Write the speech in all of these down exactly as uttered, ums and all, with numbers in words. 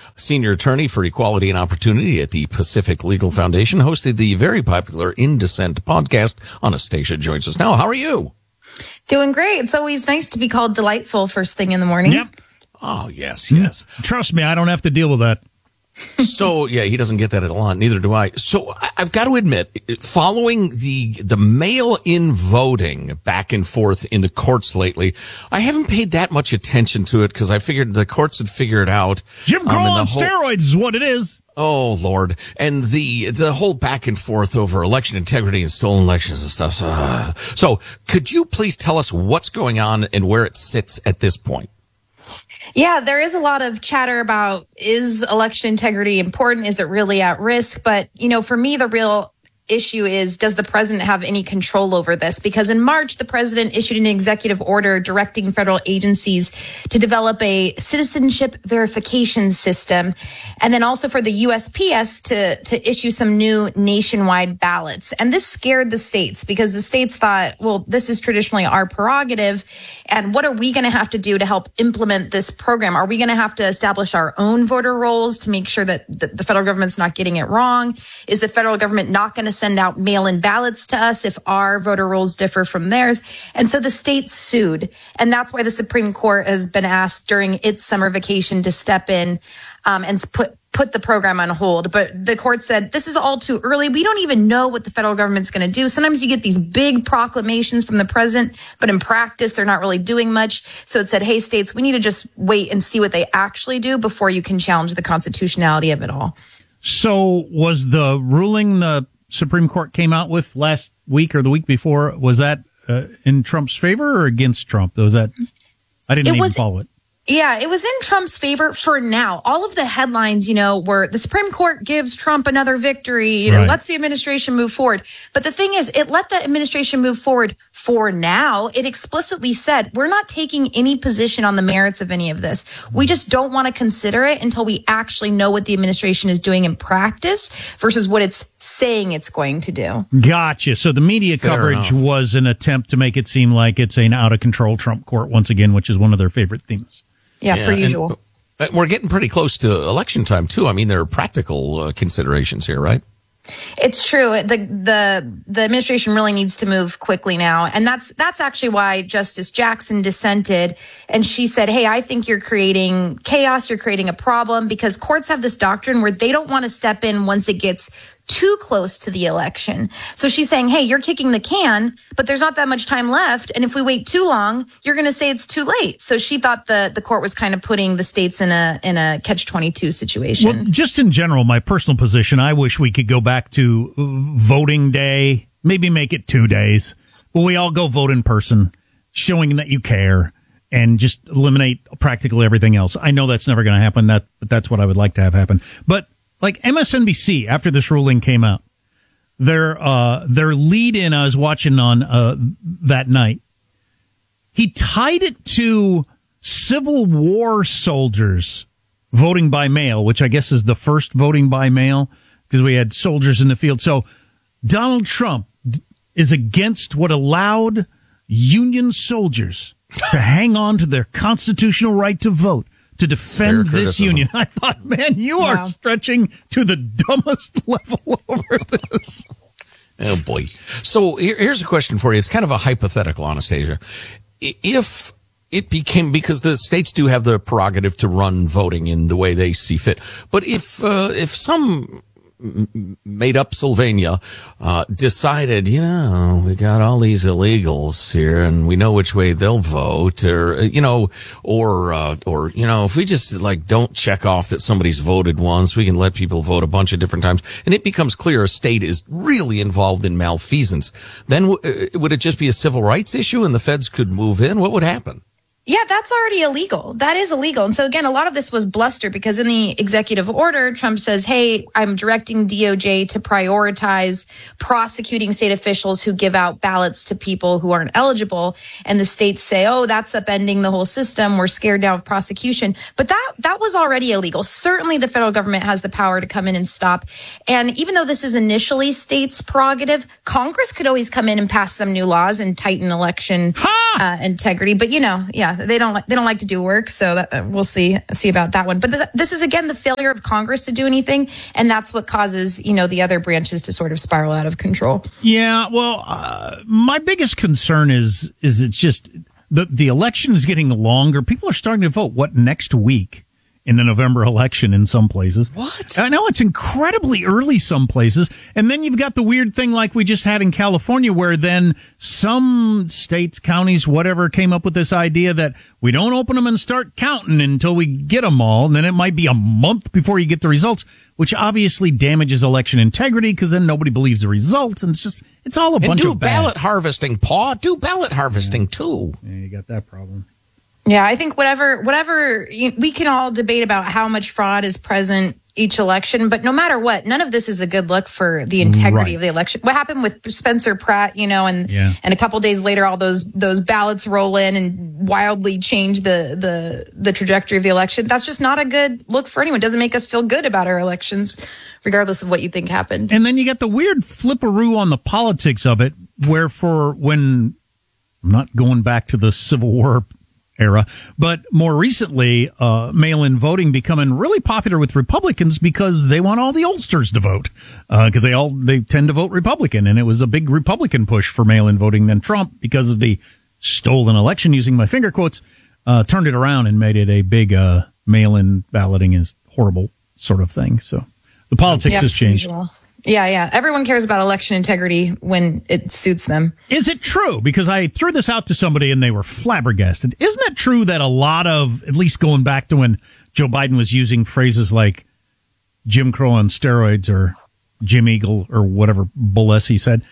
senior attorney for equality and opportunity at the Pacific Legal Foundation, hosted the very popular In Dissent podcast. Anastasia joins us now. How are you? Doing great. It's always nice to be called delightful first thing in the morning. Yep. Oh, yes, yes. Trust me, I don't have to deal with that. So, yeah, he doesn't get that a lot. Neither do I. So I- I've got to admit, following the the mail-in voting back and forth in the courts lately, I haven't paid that much attention to it because I figured the courts would figure it out. Jim Crow Um, and on the whole- steroids is what it is. Oh, Lord. And the the whole back and forth over election integrity and stolen elections and stuff. So, uh, so could you please tell us what's going on and where it sits at this point? Yeah, there is a lot of chatter about, is election integrity important? Is it really at risk? But, you know, for me, the real issue is, does the president have any control over this? Because in March, the president issued an executive order directing federal agencies to develop a citizenship verification system, and then also for the U S P S to, to issue some new nationwide ballots. And this scared the states because the states thought, well, this is traditionally our prerogative. And what are we going to have to do to help implement this program? Are we going to have to establish our own voter rolls to make sure that the, the federal government's not getting it wrong? Is the federal government not going to send out mail-in ballots to us if our voter rolls differ from theirs? And so the states sued. And that's why the Supreme Court has been asked during its summer vacation to step in um, and put put the program on hold. But the court said, this is all too early. We don't even know what the federal government's going to do. Sometimes you get these big proclamations from the president, but in practice, they're not really doing much. So it said, hey, states, we need to just wait and see what they actually do before you can challenge the constitutionality of it all. So was the ruling the Supreme Court came out with last week or the week before, was that uh, in Trump's favor or against Trump? Was that, I didn't It even was- follow it. Yeah, it was in Trump's favor for now. All of the headlines, you know, were the Supreme Court gives Trump another victory, you know, Right. lets the administration move forward. But the thing is, it let the administration move forward for now. It explicitly said, we're not taking any position on the merits of any of this. We just don't want to consider it until we actually know what the administration is doing in practice versus what it's saying it's going to do. Gotcha. So the media Fair coverage enough. was an attempt to make it seem like it's an out-of-control Trump court once again, which is one of their favorite themes. Yeah, Yeah, per and- usual. uh, We're getting pretty close to election time, too. I mean, there are practical uh, considerations here, right? It's true. The the the administration really needs to move quickly now, and that's that's actually why Justice Jackson dissented, and she said, "Hey, I think you're creating chaos. You're creating a problem because courts have this doctrine where they don't want to step in once it gets too close to the election." So she's saying, "Hey, you're kicking the can, but there's not that much time left, and if we wait too long, you're going to say it's too late." So she thought the the court was kind of putting the states in a in a catch twenty-two situation. Well, just in general, my personal position, I wish we could go back to voting day, maybe make it two days. Well, we all go vote in person, showing that you care, and just eliminate practically everything else. I know that's never going to happen, that, but that's what I would like to have happen. But like M S N B C, after this ruling came out, their uh, their lead in I was watching on uh, that night, he tied it to Civil War soldiers voting by mail, which I guess is the first voting by mail because we had soldiers in the field. So Donald Trump d- is against what allowed Union soldiers to hang on to their constitutional right to vote, to defend Fair this criticism. union. I thought, man, you Wow. are stretching to the dumbest level over this. Oh, boy. So here, here's a question for you. It's kind of a hypothetical, Anastasia. I- If it became, because the states do have the prerogative to run voting in the way they see fit, but if uh, if some made up Sylvania uh decided, you know, we got all these illegals here and we know which way they'll vote, or you know, or uh or you know, if we just like don't check off that somebody's voted once, we can let people vote a bunch of different times, and it becomes clear a state is really involved in malfeasance, then w- would it just be a civil rights issue and the feds could move in? What would happen? Yeah, that's already illegal. That is illegal. And so again, a lot of this was bluster because in the executive order, Trump says, hey, I'm directing D O J to prioritize prosecuting state officials who give out ballots to people who aren't eligible. And the states say, oh, that's upending the whole system. We're scared now of prosecution. But that, that was already illegal. Certainly the federal government has the power to come in and stop. And even though this is initially states' prerogative, Congress could always come in and pass some new laws and tighten election uh, integrity. But, you know, yeah. they don't like they don't like to do work, so that, uh, we'll see see about that one. But th- this is again the failure of Congress to do anything, and that's what causes you know the other branches to sort of spiral out of control. Yeah, well, uh, my biggest concern is is it's just the the election is getting longer. People are starting to vote. What, next week in the November election in some places? What? I know it's incredibly early some places. And then you've got the weird thing like we just had in California, where then some states, counties, whatever, came up with this idea that we don't open them and start counting until we get them all. And then it might be a month before you get the results, which obviously damages election integrity because then nobody believes the results. And it's just, it's all a bunch and do of bad. ballot harvesting, Paul. Do ballot harvesting, yeah. too. Yeah, you got that problem. Yeah, I think whatever, whatever, you, we can all debate about how much fraud is present each election, but no matter what, none of this is a good look for the integrity right. of the election. What happened with Spencer Pratt, you know, and yeah. and a couple days later, all those those ballots roll in and wildly change the the the trajectory of the election. That's just not a good look for anyone. It doesn't make us feel good about our elections, regardless of what you think happened. And then you get the weird flipperoo on the politics of it, where for when I'm not going back to the Civil War era, but more recently, uh, mail-in voting becoming really popular with Republicans because they want all the oldsters to vote, because uh, they all they tend to vote Republican, and it was a big Republican push for mail-in voting. Then Trump, because of the stolen election, using my finger quotes, uh, turned it around and made it a big uh, mail-in balloting is horrible sort of thing. So the politics yep, has changed. Usual. Yeah, yeah. Everyone cares about election integrity when it suits them. Is it true? Because I threw this out to somebody and they were flabbergasted. Isn't it true that a lot of, at least going back to when Joe Biden was using phrases like Jim Crow on steroids or Jim Eagle or whatever bullish he said,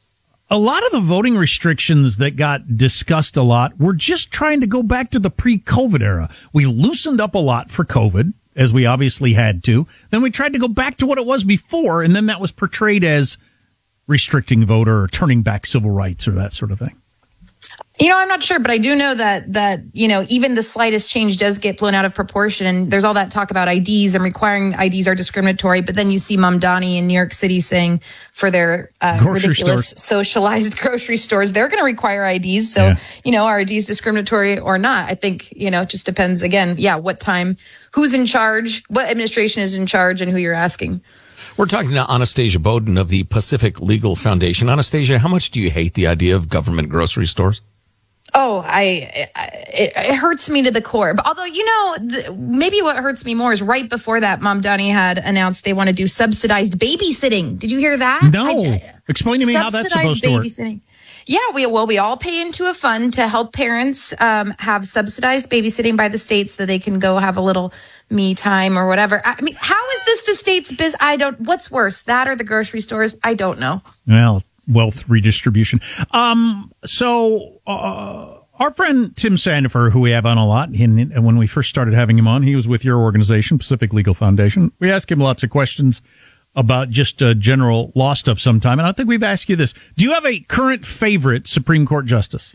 a lot of the voting restrictions that got discussed a lot were just trying to go back to the pre-COVID era. We loosened up a lot for COVID, as we obviously had to. Then we tried to go back to what it was before, and then that was portrayed as restricting voter or turning back civil rights or that sort of thing. You know, I'm not sure, but I do know that, that you know, even the slightest change does get blown out of proportion. And there's all that talk about I Ds and requiring I Ds are discriminatory. But then you see Mamdani in New York City saying for their uh, ridiculous stores. socialized grocery stores, they're going to require I Ds. So, yeah. you know, are I Ds discriminatory or not? I think, you know, it just depends, again, yeah, what time, who's in charge, what administration is in charge, and who you're asking. We're talking to Anastasia Bowden of the Pacific Legal Foundation. Anastasia, how much do you hate the idea of government grocery stores? Oh, I, it, it hurts me to the core. But although, you know, the, maybe what hurts me more is right before that, Mamdani had announced they want to do subsidized babysitting. Did you hear that? No. I, Explain to me how that's supposed to work. Yeah, we well, we all pay into a fund to help parents um, have subsidized babysitting by the state so they can go have a little me time or whatever. I mean, how is this the state's biz? I don't. What's worse, that or the grocery stores? I don't know. Well, wealth redistribution. Um. So. Uh, Our friend Tim Sandifer, who we have on a lot, and when we first started having him on, he was with your organization, Pacific Legal Foundation. We asked him lots of questions about just uh, general law stuff sometime, and I think we've asked you this. Do you have a current favorite Supreme Court justice?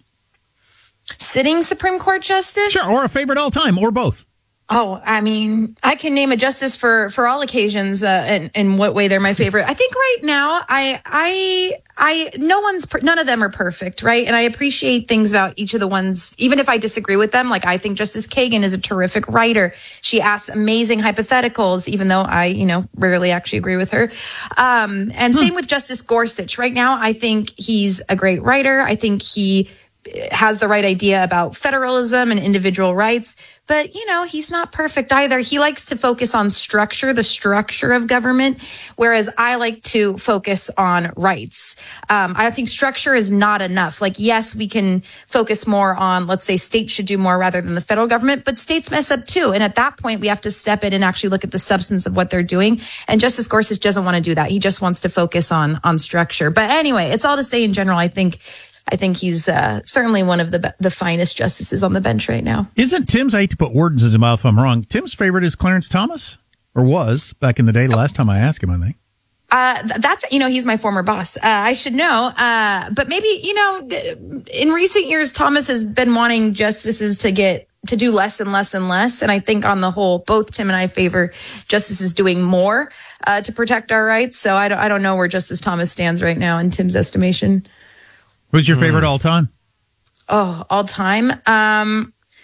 Sitting Supreme Court justice? Sure, or a favorite all time, or both. Oh, I mean, I can name a justice for, for all occasions, uh, and in what way they're my favorite. I think right now, I, I, I, no one's, none of them are perfect, right? And I appreciate things about each of the ones, even if I disagree with them. Like, I think Justice Kagan is a terrific writer. She asks amazing hypotheticals, even though I, you know, rarely actually agree with her. Um, and hmm. same with Justice Gorsuch. Right now, I think he's a great writer. I think he has the right idea about federalism and individual rights. But, you know, he's not perfect either. He likes to focus on structure, the structure of government, whereas I like to focus on rights. Um, I think structure is not enough. Like, yes, we can focus more on, let's say, states should do more rather than the federal government, but states mess up too. And at that point, we have to step in and actually look at the substance of what they're doing. And Justice Gorsuch doesn't want to do that. He just wants to focus on on structure. But anyway, it's all to say in general, I think I think he's uh, certainly one of the the finest justices on the bench right now. Isn't Tim's, I hate to put words in his mouth if I'm wrong, Tim's favorite is Clarence Thomas? Or was, back in the day, the last time I asked him, I think. Uh, that's, you know, he's my former boss. Uh, I should know. Uh, but maybe, you know, in recent years, Thomas has been wanting justices to get to do less and less and less. And I think on the whole, both Tim and I favor justices doing more uh, to protect our rights. So I don't, I don't know where Justice Thomas stands right now in Tim's estimation. Who's your favorite mm. all time? Oh, all time. Um,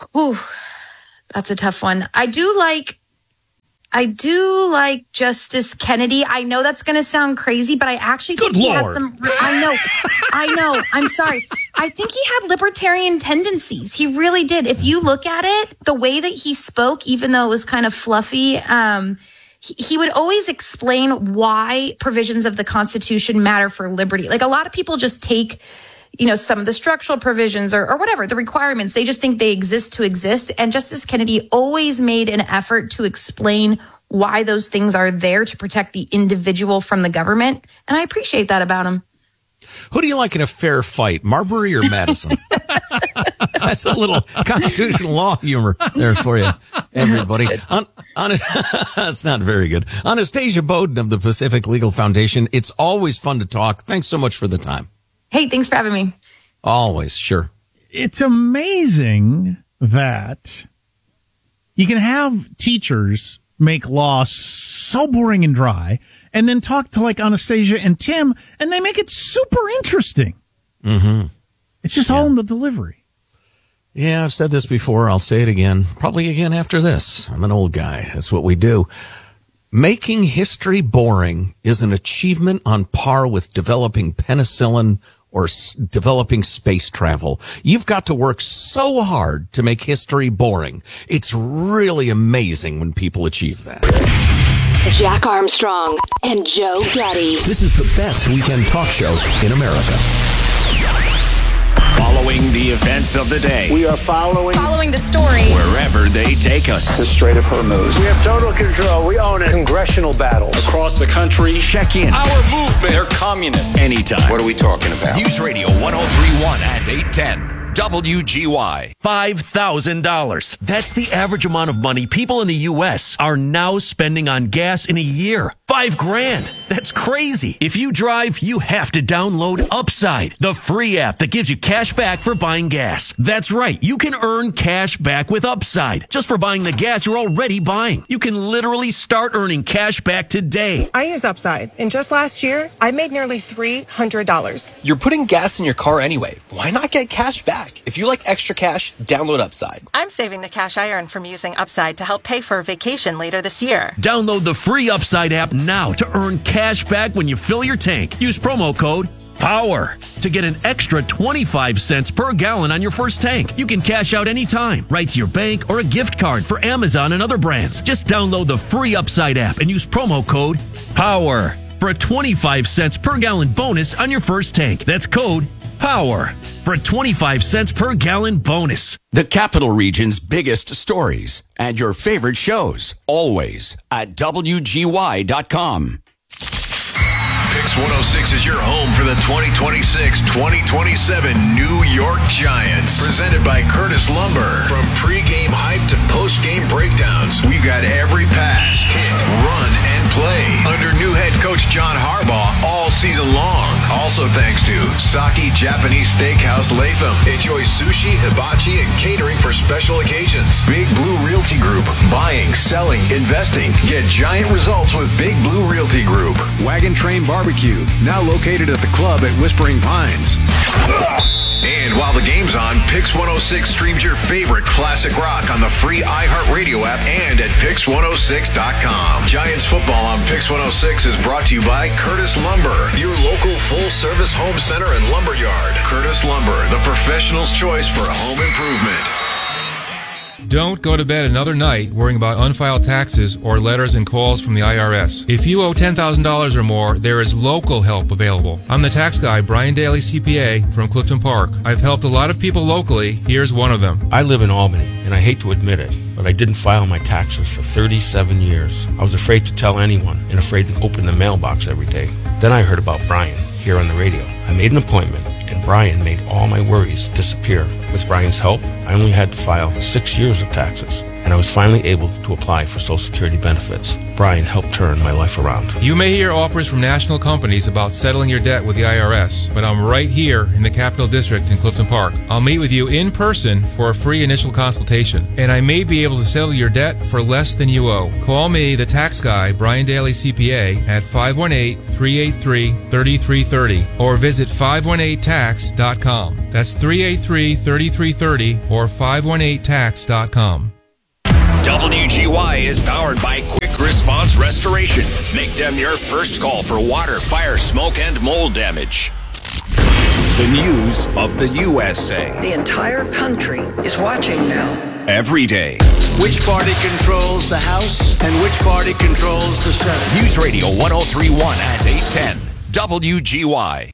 Ooh, that's a tough one. I do like, I do like Justice Kennedy. I know that's going to sound crazy, but I actually Good think he Lord. had some, I know, I know, I'm sorry. I think he had libertarian tendencies. He really did. If you look at it, the way that he spoke, even though it was kind of fluffy, um, he, he would always explain why provisions of the Constitution matter for liberty. Like a lot of people just take, you know, some of the structural provisions or, or whatever, the requirements, they just think they exist to exist. And Justice Kennedy always made an effort to explain why those things are there to protect the individual from the government. And I appreciate that about him. Who do you like in a fair fight, Marbury or Madison? That's a little constitutional law humor there for you, everybody. On, on, that's not very good. Anastasia Bowden of the Pacific Legal Foundation, it's always fun to talk. Thanks so much for the time. Hey, thanks for having me. Always, sure. It's amazing that you can have teachers make law so boring and dry and then talk to like Anastasia and Tim and they make it super interesting. Mm-hmm. It's just yeah. all in the delivery. Yeah, I've said this before. I'll say it again. Probably again after this. I'm an old guy. That's what we do. Making history boring is an achievement on par with developing penicillin or s- developing space travel. You've got to work so hard to make history boring. It's really amazing when people achieve that. Jack Armstrong and Joe Getty. This is the best weekend talk show in America. Following the events of the day. We are following following the story wherever they take us. the Strait of Hormuz. We have total control. We own it. Congressional battles Across the country, check in. Our movement. They're communists. Anytime. What are we talking about? News Radio one oh three point one and eight ten. W G Y. five thousand dollars. That's the average amount of money people in the U S are now spending on gas in a year. Five grand. That's crazy. If you drive, you have to download Upside, the free app that gives you cash back for buying gas. That's right. You can earn cash back with Upside just for buying the gas you're already buying. You can literally start earning cash back today. I use Upside, and just last year, I made nearly three hundred dollars. You're putting gas in your car anyway. Why not get cash back? If you like extra cash, download Upside. I'm saving the cash I earn from using Upside to help pay for a vacation later this year. Download the free Upside app now to earn cash back when you fill your tank. Use promo code POWER to get an extra twenty-five cents per gallon on your first tank. You can cash out anytime, right to your bank or a gift card for Amazon and other brands. Just download the free Upside app and use promo code POWER for a twenty-five cents per gallon bonus on your first tank. That's code POWER for a twenty-five cents per gallon bonus. The Capital Region's biggest stories and your favorite shows, always at W G Y dot com. Pix one oh six is your home for the twenty twenty-six twenty twenty-seven New York Giants. Presented by Curtis Lumber. From pregame hype to postgame breakdowns, we've got every pass, hit, run, and play under new head coach John Harbaugh all season long. Also thanks to Saki Japanese Steakhouse Latham. Enjoy sushi, hibachi, and catering for special occasions. Big Blue Realty Group. Buying, selling, investing. Get giant results with Big Blue Realty Group. Wagon Train Barbecue. Now located at the club at Whispering Pines. And while the game's on, Pix one oh six streams your favorite classic rock on the free iHeartRadio app and at Pix one oh six dot com. Giants football on Pix one oh six is brought to you by Curtis Lumber, your local full-service home center and lumber yard. Curtis Lumber, the professional's choice for home improvement. Don't go to bed another night worrying about unfiled taxes or letters and calls from the I R S. If you owe ten thousand dollars or more, there is local help available. I'm the tax guy, Brian Daly, C P A, from Clifton Park. I've helped a lot of people locally. Here's one of them. I live in Albany, and I hate to admit it, but I didn't file my taxes for thirty-seven years. I was afraid to tell anyone and afraid to open the mailbox every day. Then I heard about Brian here on the radio. I made an appointment, and Brian made all my worries disappear. With Brian's help, I only had to file six years of taxes. and I was finally able to apply for Social Security benefits. Brian helped turn my life around. You may hear offers from national companies about settling your debt with the I R S, but I'm right here in the Capital District in Clifton Park. I'll meet with you in person for a free initial consultation, and I may be able to settle your debt for less than you owe. Call me, the tax guy, Brian Daly C P A, at five one eight, three eight three, three three three zero or visit five one eight tax dot com. That's three eight three, three three three zero or five one eight tax dot com. W G Y is powered by Quick Response Restoration. Make them your first call for water, fire, smoke, and mold damage. The news of the U S A. The entire country is watching now. Every day. Which party controls the House and which party controls the Senate? News Radio one oh three point one and eight ten. W G Y.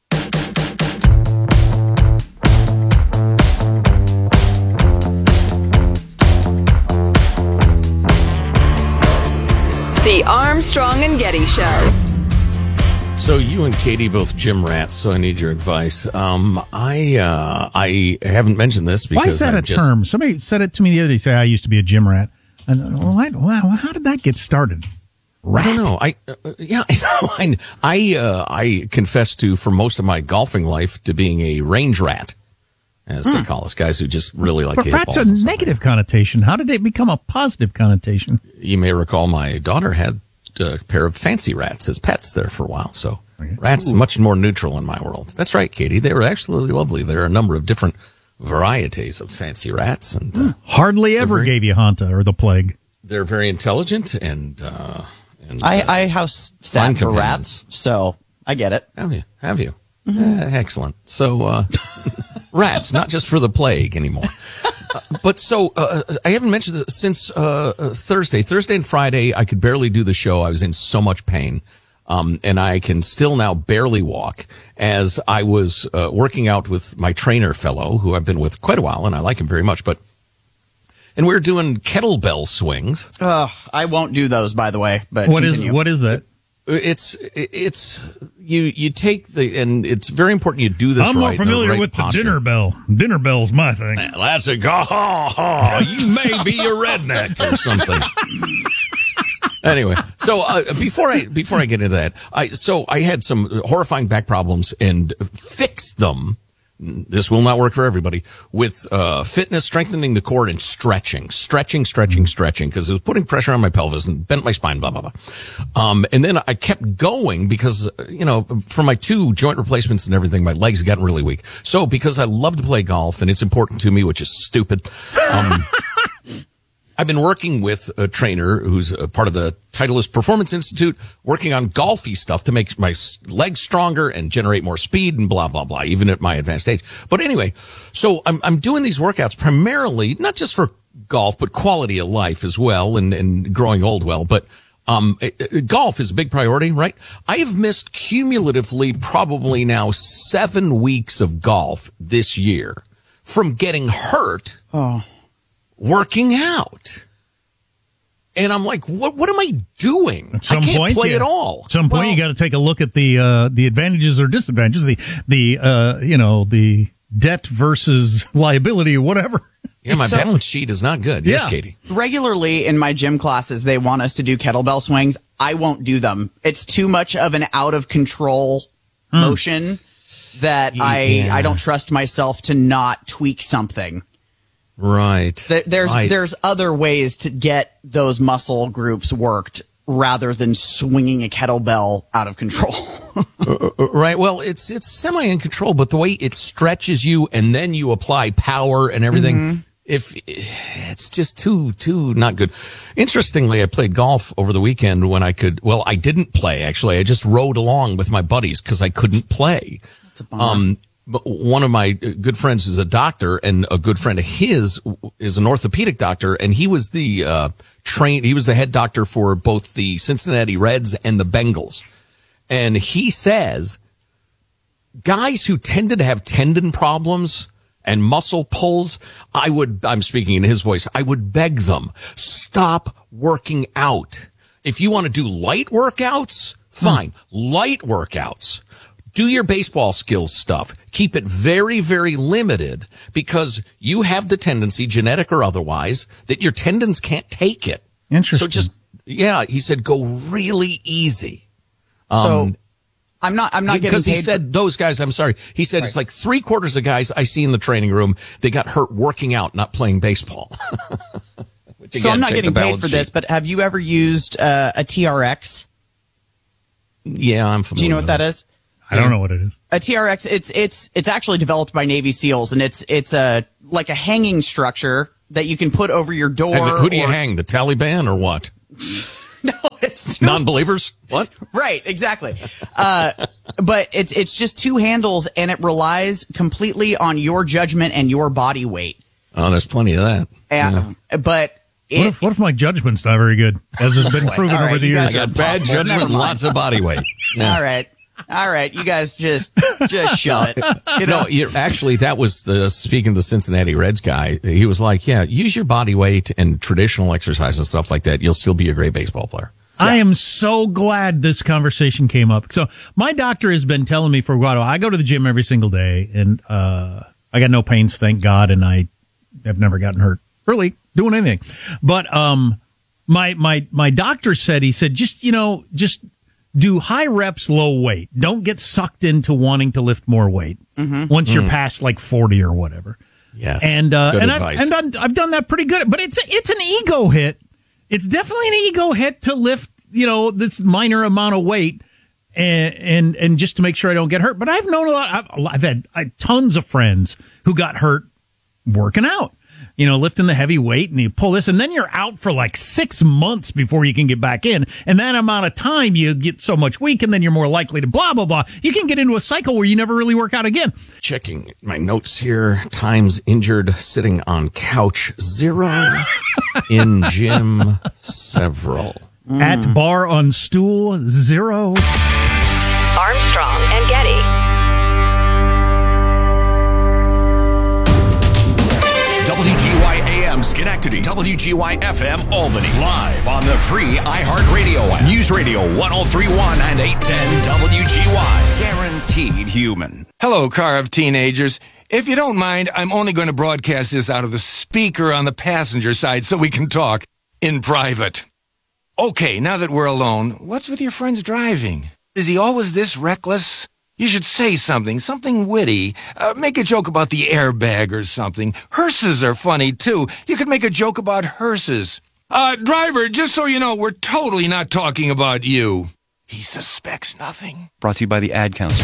The Armstrong and Getty Show. So you and Katie both gym rats, so I need your advice. Um, I uh, I haven't mentioned this because why is that I'm a just, term? Somebody said it to me the other day. Say I used to be a gym rat. And what, wow, how did that get started? Rat. I don't know. I uh, yeah, I know. I I, uh, I confess to for most of my golfing life to being a range rat, as hmm. they call us, guys who just really like but to hit rat's balls. a negative connotation. How did it become a positive connotation? You may recall my daughter had a pair of fancy rats as pets there for a while. So okay. Rats Ooh. much more neutral in my world. That's right, Katie. They were absolutely lovely. There are a number of different varieties of fancy rats, and uh, hardly ever very, gave you Hanta or the plague. They're very intelligent and. Uh, and I, uh, I house sat for rats, so I get it. Have you? Have you? Mm-hmm. Uh, excellent. So uh, rats, not just for the plague anymore. Uh, but so uh, I haven't mentioned this since uh, uh, Thursday. Thursday and Friday, I could barely do the show. I was in so much pain. Um, and I can still now barely walk as I was uh, working out with my trainer fellow, who I've been with quite a while, and I like him very much. But and we're doing kettlebell swings. Oh, I won't do those, by the way. But what continue. is what is that? It's it's you you take the and it's very important you do this I'm right. more familiar right with posture. the dinner bell. Dinner bell's my thing. That's a ha ha ha. You may be a redneck or something. Anyway, so uh, before I before I get into that, I so I had some horrifying back problems and fixed them. This will not work for everybody with uh fitness, strengthening the core, and stretching, stretching, stretching, stretching, because it was putting pressure on my pelvis and bent my spine, blah, blah, blah. Um, and then I kept going because, you know, for my two joint replacements and everything, my legs had gotten really weak. So because I love to play golf and it's important to me, which is stupid, um, I've been working with a trainer who's a part of the Titleist Performance Institute, working on golfy stuff to make my legs stronger and generate more speed and blah, blah, blah, even at my advanced age. But anyway, so I'm, I'm doing these workouts primarily, not just for golf, but quality of life as well and, and growing old well. But, um, it, golf is a big priority, right? I have missed cumulatively probably now seven weeks of golf this year from getting hurt. Oh. Working out. And I'm like, what what am I doing? At some I can't point, play yeah. at all. At some point, well, you got to take a look at the uh, the advantages or disadvantages, the the uh, you know the debt versus liability or whatever. Yeah, my so, balance sheet is not good. Yeah. Yes, Katie. Regularly in my gym classes, they want us to do kettlebell swings. I won't do them. It's too much of an out of control hmm. motion that yeah. I I don't trust myself to not tweak something. Right. There, there's right. there's other ways to get those muscle groups worked rather than swinging a kettlebell out of control. uh, right. Well, it's it's semi in control, but the way it stretches you and then you apply power and everything, mm-hmm. if it's just too too not good. Interestingly, I played golf over the weekend when I could. Well, I didn't play actually. I just rode along with my buddies because I couldn't play. That's a bummer. Um, But one of my good friends is a doctor, and a good friend of his is an orthopedic doctor, and he was the uh train he was the head doctor for both the Cincinnati Reds and the Bengals. And he says guys who tended to have tendon problems and muscle pulls, I would I'm speaking in his voice, I would beg them, stop working out. If you want to do light workouts, fine. Hmm. Light workouts. do your baseball skills stuff. Keep it very, very limited because you have the tendency, genetic or otherwise, that your tendons can't take it. Interesting. So just, yeah, he said, go really easy. Um, so I'm not, I'm not getting because paid. he said those guys, I'm sorry. He said Right. it's like three quarters of guys I see in the training room, they got hurt working out, not playing baseball. Which, so again, I'm not check getting the paid balance for this, sheet. but have you ever used uh, a T R X? Yeah, I'm familiar. Do you know what with that it. is? I don't know what it is. A T R X, it's it's it's actually developed by Navy SEALs, and it's it's a like a hanging structure that you can put over your door. And who do you or- hang? The Taliban or what? No, it's too- Non-believers? What? Right, exactly. Uh, but it's it's just two handles, and it relies completely on your judgment and your body weight. Oh, there's plenty of that. And, But it, What if, what if my judgment's not very good, as has been proven All right, over the you years? guys I got bad Impossible. judgment Never and mind. lots of body weight. Yeah. All right, all right, you guys just just shut it. You know? No, you're, actually, that was the, speaking of the Cincinnati Reds guy, he was like, yeah, use your body weight and traditional exercise and stuff like that. You'll still be a great baseball player. I am so glad this conversation came up. So my doctor has been telling me for a while, I go to the gym every single day and, uh, I got no pains, thank God. And I have never gotten hurt really doing anything. But, um, my, my, my doctor said, he said, just, you know, just do high reps, low weight. Don't get sucked into wanting to lift more weight Mm-hmm. once you're Mm. past like forty or whatever. Yes. And, uh, Good and, advice. I've, and I'm, I've done that pretty good, but it's, it's an ego hit. It's definitely an ego hit to lift, you know, this minor amount of weight and, and, and just to make sure I don't get hurt. But I've known a lot, I've, I've had I, tons of friends who got hurt working out, you know, lifting the heavy weight and you pull this and then you're out for like six months before you can get back in. And that amount of time you get so much weak and then you're more likely to blah, blah, blah. You can get into a cycle where you never really work out again. Checking my notes here. Times injured sitting on couch zero. In gym several. At bar on stool zero. Armstrong and Getty. W G Y A M Schenectady, W G Y F M Albany, live on the free iHeartRadio app. News Radio one oh three point one and eight ten W G Y. Guaranteed human. Hello, car of teenagers. If you don't mind, I'm only going to broadcast this out of the speaker on the passenger side so we can talk in private. Okay, now that we're alone, what's with your friend's driving? Is he always this reckless? You should say something, something witty. Uh, make a joke about the airbag or something. Hearses are funny, too. You could make a joke about hearses. Uh, driver, just so you know, we're totally not talking about you. He suspects nothing. Brought to you by the Ad Council.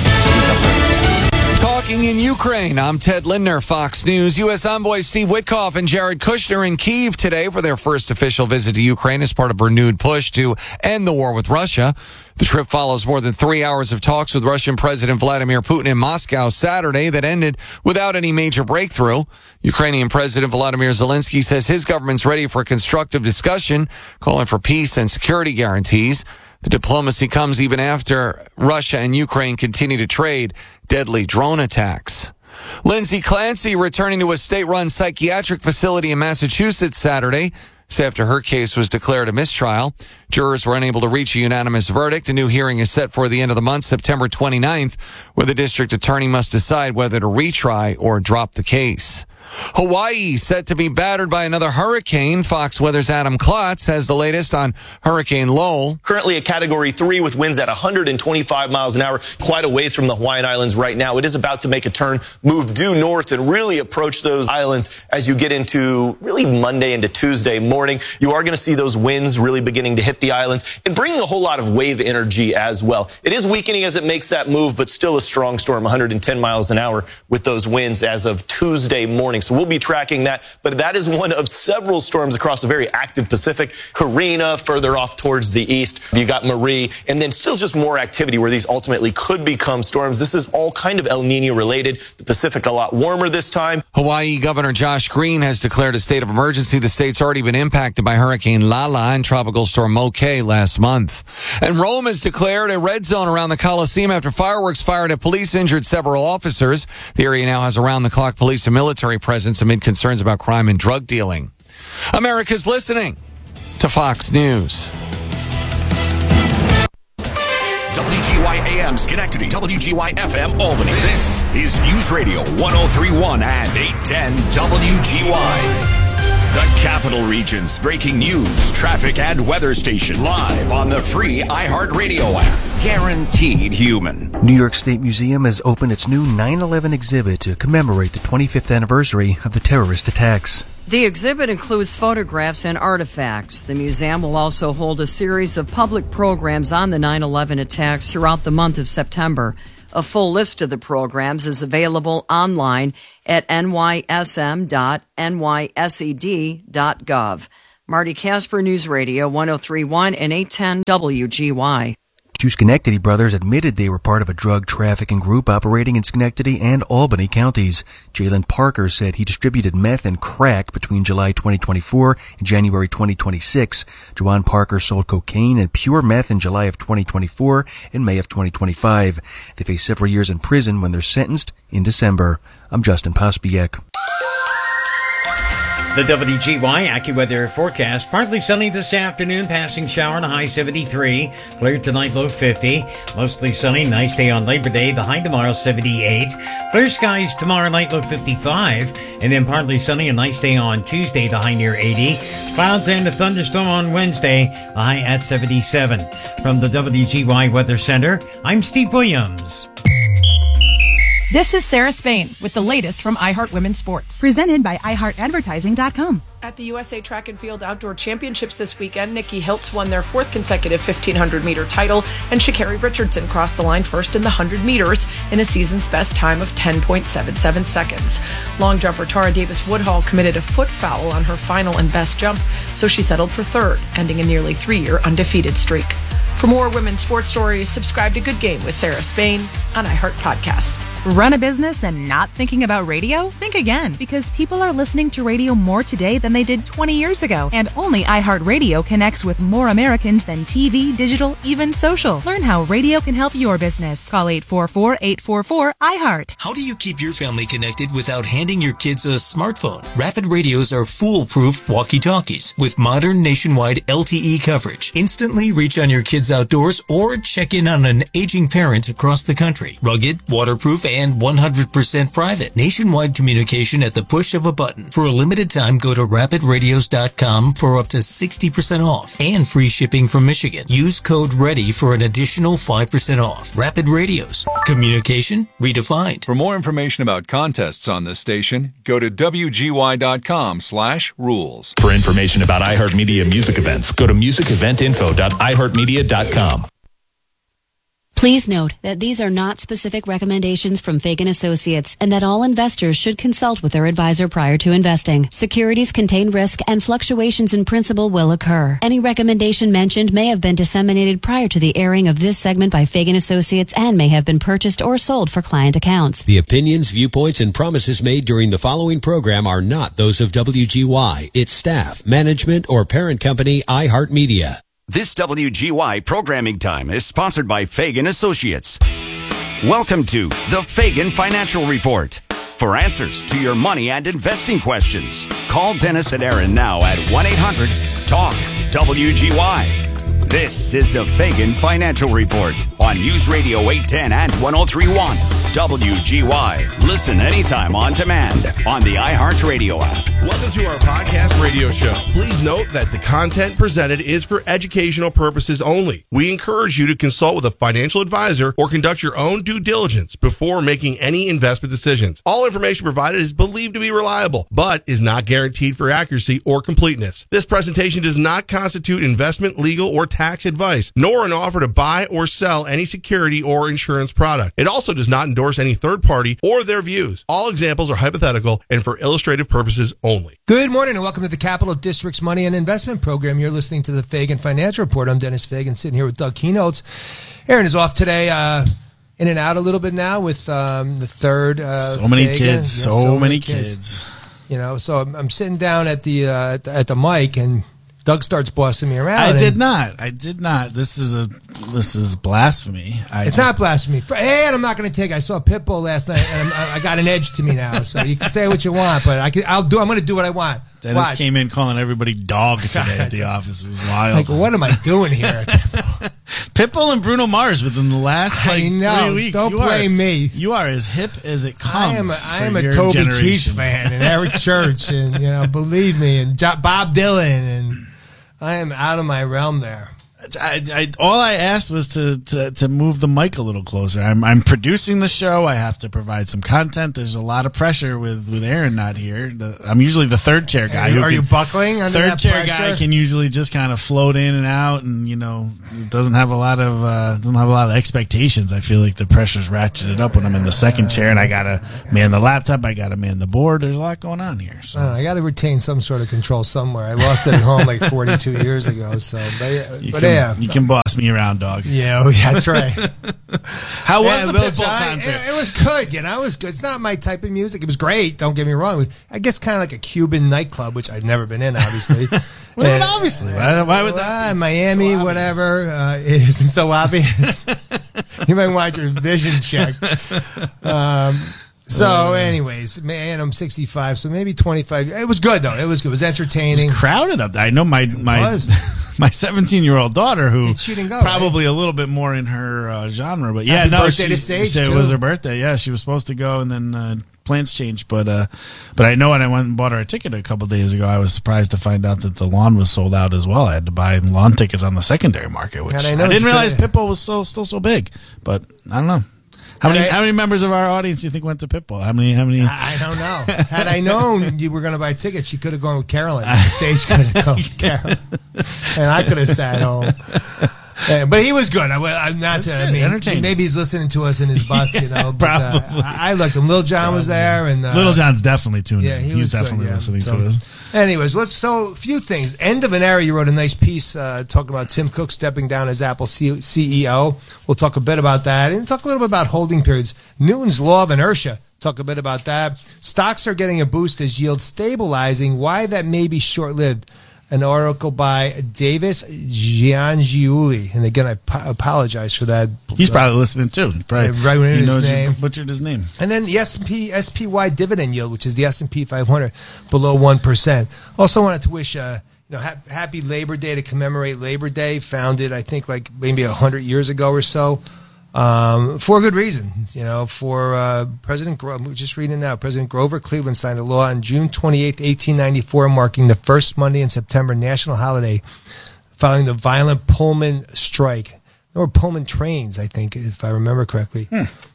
Talking in Ukraine, I'm Ted Lindner, Fox News. U S envoys Steve Witkoff and Jared Kushner in Kyiv today for their first official visit to Ukraine as part of a renewed push to end the war with Russia. The trip follows more than three hours of talks with Russian President Vladimir Putin in Moscow Saturday that ended without any major breakthrough. Ukrainian President Volodymyr Zelensky says his government's ready for a constructive discussion, calling for peace and security guarantees. The diplomacy comes even after Russia and Ukraine continue to trade deadly drone attacks. Lindsay Clancy returning to a state-run psychiatric facility in Massachusetts Saturday. This after her case was declared a mistrial. Jurors were unable to reach a unanimous verdict. A new hearing is set for the end of the month, September twenty-ninth, where the district attorney must decide whether to retry or drop the case. Hawaii set to be battered by another hurricane. Fox Weather's Adam Klotz has the latest on Hurricane Lowell. Currently a category three with winds at one hundred twenty-five miles an hour, quite a ways from the Hawaiian Islands right now. It is about to make a turn, move due north, and really approach those islands as you get into really Monday into Tuesday morning. You are going to see those winds really beginning to hit the islands and bringing a whole lot of wave energy as well. It is weakening as it makes that move, but still a strong storm, one hundred ten miles an hour with those winds as of Tuesday morning. So we'll be tracking that, but that is one of several storms across a very active Pacific. Karina further off towards the east. You got Marie, and then still just more activity where these ultimately could become storms. This is all kind of El Nino related. The Pacific a lot warmer this time. Hawaii Governor Josh Green has declared a state of emergency. The state's already been impacted by Hurricane Lala and Tropical Storm Moke last month. And Rome has declared a red zone around the Coliseum after fireworks fired at police injured several officers. The area now has around-the-clock police and military presence amid concerns about crime and drug dealing. America's listening to Fox News. W G Y A M Schenectady, W G Y F M Albany. This is News Radio one oh three point one and eight ten W G Y. The Capital Region's breaking news, traffic, and weather station live on the free iHeartRadio app. Guaranteed human. New York State Museum has opened its new nine eleven exhibit to commemorate the twenty-fifth anniversary of the terrorist attacks. The exhibit includes photographs and artifacts. The museum will also hold a series of public programs on the nine eleven attacks throughout the month of September. A full list of the programs is available online at n y s m dot n y s e d dot gov. Marty Casper, News Radio one oh three point one and eight ten W G Y. Two Schenectady brothers admitted they were part of a drug trafficking group operating in Schenectady and Albany counties. Jalen Parker said he distributed meth and crack between July twenty twenty-four and January twenty twenty-six. Jawan Parker sold cocaine and pure meth in July of twenty twenty-four and May of twenty twenty-five. They face several years in prison when they're sentenced in December. I'm Justin Pospiek. The W G Y AccuWeather forecast. Partly sunny this afternoon, passing shower, the high seventy-three. Clear tonight, low fifty. Mostly sunny, nice day on Labor Day. The high tomorrow, seventy-eight. Clear skies tomorrow night, low fifty-five. And then partly sunny, a nice day on Tuesday, the high near eighty. Clouds and a thunderstorm on Wednesday, the high at seventy-seven. From the W G Y Weather Center, I'm Steve Williams. This is Sarah Spain with the latest from iHeart Women's Sports. Presented by i heart advertising dot com. At the U S A Track and Field Outdoor Championships this weekend, Nikki Hiltz won their fourth consecutive fifteen hundred meter title, and Sha'Carri Richardson crossed the line first in the one hundred meters in a season's best time of ten point seven seven seconds. Long jumper Tara Davis Woodhall committed a foot foul on her final and best jump, so she settled for third, ending a nearly three-year undefeated streak. For more women's sports stories, subscribe to Good Game with Sarah Spain on iHeart Podcasts. Run a business and not thinking about radio? Think again, because people are listening to radio more today than they did twenty years ago. And only iHeartRadio connects with more Americans than T V, digital, even social. Learn how radio can help your business. Call eight four four, eight four four, I heart. How do you keep your family connected without handing your kids a smartphone? Rapid Radios are foolproof walkie-talkies with modern nationwide L T E coverage. Instantly reach on your kids outdoors or check in on an aging parent across the country. Rugged, waterproof, and one hundred percent private. Nationwide communication at the push of a button. For a limited time, go to rapid radios dot com for up to sixty percent off and free shipping from Michigan. Use code READY for an additional five percent off. Rapid Radios. Communication redefined. For more information about contests on this station, go to W G Y dot com slash rules. For information about iHeartMedia music events, go to music event info dot i heart media dot com. Please note that these are not specific recommendations from Fagan Associates and that all investors should consult with their advisor prior to investing. Securities contain risk and fluctuations in principal will occur. Any recommendation mentioned may have been disseminated prior to the airing of this segment by Fagan Associates and may have been purchased or sold for client accounts. The opinions, viewpoints, and promises made during the following program are not those of W G Y, its staff, management, or parent company iHeartMedia. This W G Y programming time is sponsored by Fagan Associates. Welcome to the Fagan Financial Report. For answers to your money and investing questions, call Dennis and Aaron now at one eight hundred talk W G Y. This is the Fagan Financial Report on News Radio eight ten and one oh three point one W G Y. Listen anytime on demand on the iHeartRadio app. Welcome to our podcast radio show. Please note that the content presented is for educational purposes only. We encourage you to consult with a financial advisor or conduct your own due diligence before making any investment decisions. All information provided is believed to be reliable, but is not guaranteed for accuracy or completeness. This presentation does not constitute investment, legal, or tax advice, nor an offer to buy or sell any security or insurance product. It also does not endorse any third party or their views. All examples are hypothetical and for illustrative purposes only. Good morning and welcome to the Capital District's Money and Investment Program. You're listening to the Fagan Financial Report. I'm Dennis Fagan, sitting here with Doug Keynotes. Aaron is off today, uh, in and out a little bit now with um, the third. Uh, so many Fagan. kids, Yeah, so, so many kids. kids. You know, so I'm, I'm sitting down at the, uh, at the at the mic and Doug starts bossing me around. I and did not. I did not. This is a this is blasphemy. I It's just, not blasphemy. And I'm not going to take. I saw Pitbull last night, and I'm, I got an edge to me now. So you can say what you want, but I can, I'll do. I'm going to do what I want. Dennis Watch. came in calling everybody dog today at the office. It was wild. Like, what am I doing here? Pitbull and Bruno Mars within the last like I know. three weeks. Don't you blame are, me. You are as hip as it comes. I am a, I am for a your Toby generation. Keith fan and Eric Church and, you know, believe me, and jo- Bob Dylan, and I am out of my realm there. I, I, all I asked was to, to, to move the mic a little closer. I'm, I'm producing the show. I have to provide some content. There's a lot of pressure with, with Aaron not here. The, I'm usually the third chair guy. Are, who are can, you buckling under Third that chair pressure? guy can usually just kind of float in and out, and you know doesn't have a lot of uh, doesn't have a lot of expectations. I feel like the pressure's ratcheted up when I'm in the second chair, and I gotta man the laptop. I gotta man the board. There's a lot going on here. So. I, don't know, I got to retain some sort of control somewhere. I lost it at home like forty-two years ago. So, but, You but can, yeah, you can boss me around, dog. Yeah, oh, yeah, that's right. How was Yeah, the Lil Pitbull Jon, concert? It, it was good, you know. It was good. It's not my type of music. It was great. Don't get me wrong. It was, I guess kind of like a Cuban nightclub, which I've never been in, obviously. Well, And- obviously, why, why would that? Uh, Miami, so whatever. Uh, it isn't so obvious. You might want your vision checked. Um, so, anyways, man, I'm sixty-five, so maybe twenty-five. It was good though. It was good. It was entertaining. It was crowded up there. I know my my was. my seventeen year old daughter, who She didn't go, probably a little bit more in her uh, genre, but yeah, Happy no, birthday she, to Sage, said it too. was her birthday. Yeah, she was supposed to go, and then uh, plans changed. But uh, but I know when I went and bought her a ticket a couple days ago, I was surprised to find out that the lawn was sold out as well. I had to buy lawn tickets on the secondary market, which And I I, know didn't she realize could've- Pitbull was so still so big. But I don't know. How And many I- how many members of our audience do you think went to Pitbull? How many how many? I don't know. Had I known you were going to buy tickets, she could have gone with Carolyn. Sage could have gone with Carolyn, and I could have sat home. Yeah, but he was good. I, I'm not That's to. I good. mean, Entertaining. maybe he's listening to us in his bus. You know, but, uh, Probably. I, I looked him. Lil Jon was there, and uh, Little John's definitely tuned yeah, in. he He's was good, definitely yeah. listening So- to us. Anyways, let's so a few things. End of an era. You wrote a nice piece uh, talking about Tim Cook stepping down as Apple C- CEO. We'll talk a bit about that and talk a little bit about holding periods. Newton's law of inertia. Talk a bit about that. Stocks are getting a boost as yields stabilizing. Why that may be short lived. An article by Davis Giangiuli. And again, I po- apologize for that. He's probably listening too. He Probably, Yeah, right when he his knows name. you butchered his name. And then the S and P S P Y dividend yield, which is the S and P five hundred, below one percent. Also wanted to wish uh, you know ha- happy Labor Day to commemorate Labor Day, founded I think like maybe one hundred years ago or so, um, for a good reason. You know, for uh, President Gro- I'm just reading it now. President Grover Cleveland signed a law on June twenty-eighth, eighteen ninety-four, marking the first Monday in September national holiday following the violent Pullman strike. There were Pullman trains, I think, if I remember correctly.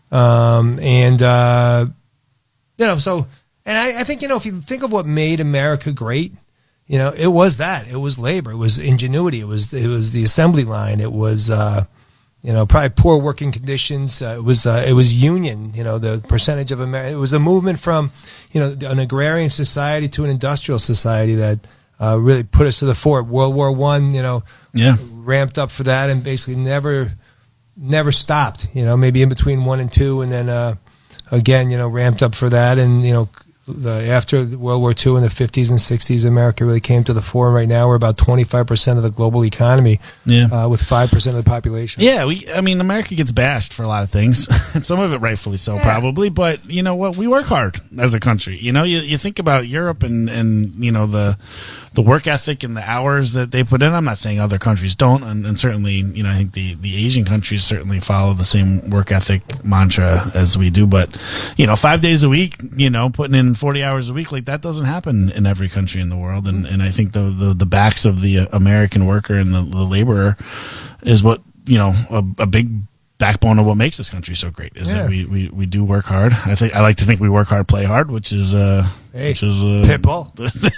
Um, and, uh, you know, so, and I, I think, you know, if you think of what made America great, you know, it was that. It was labor. It was ingenuity. It was, it was the assembly line. It was, uh, you know, probably poor working conditions. Uh, it was, uh, it was union, you know, the percentage of America. It was a movement from, you know, an agrarian society to an industrial society that, uh, really put us to the fore. World War One, you know, yeah, ramped up for that and basically never, never stopped, you know, maybe in between one and two. And then, uh, again, you know, ramped up for that. And, you know, the, after World War Two in the fifties and sixties, America really came to the fore. Right now, we're about twenty-five percent of the global economy, Yeah. uh, with five percent of the population. Yeah, we. I mean, America gets bashed for a lot of things, and some of it rightfully so, probably. But you know what? We work hard as a country. You know, you, you think about Europe and and you know the the work ethic and the hours that they put in. I'm not saying other countries don't, and, and certainly, you know, I think the the Asian countries certainly follow the same work ethic mantra as we do. But you know, five days a week, you know, putting in forty hours a week, like that doesn't happen in every country in the world. And and I think the the, the backs of the American worker and the, the laborer is what, you know, a, a big backbone of what makes this country so great is Yeah. that we, we, we do work hard. I think I like to think we work hard, play hard, which is uh, Hey, which is uh, Pitbull.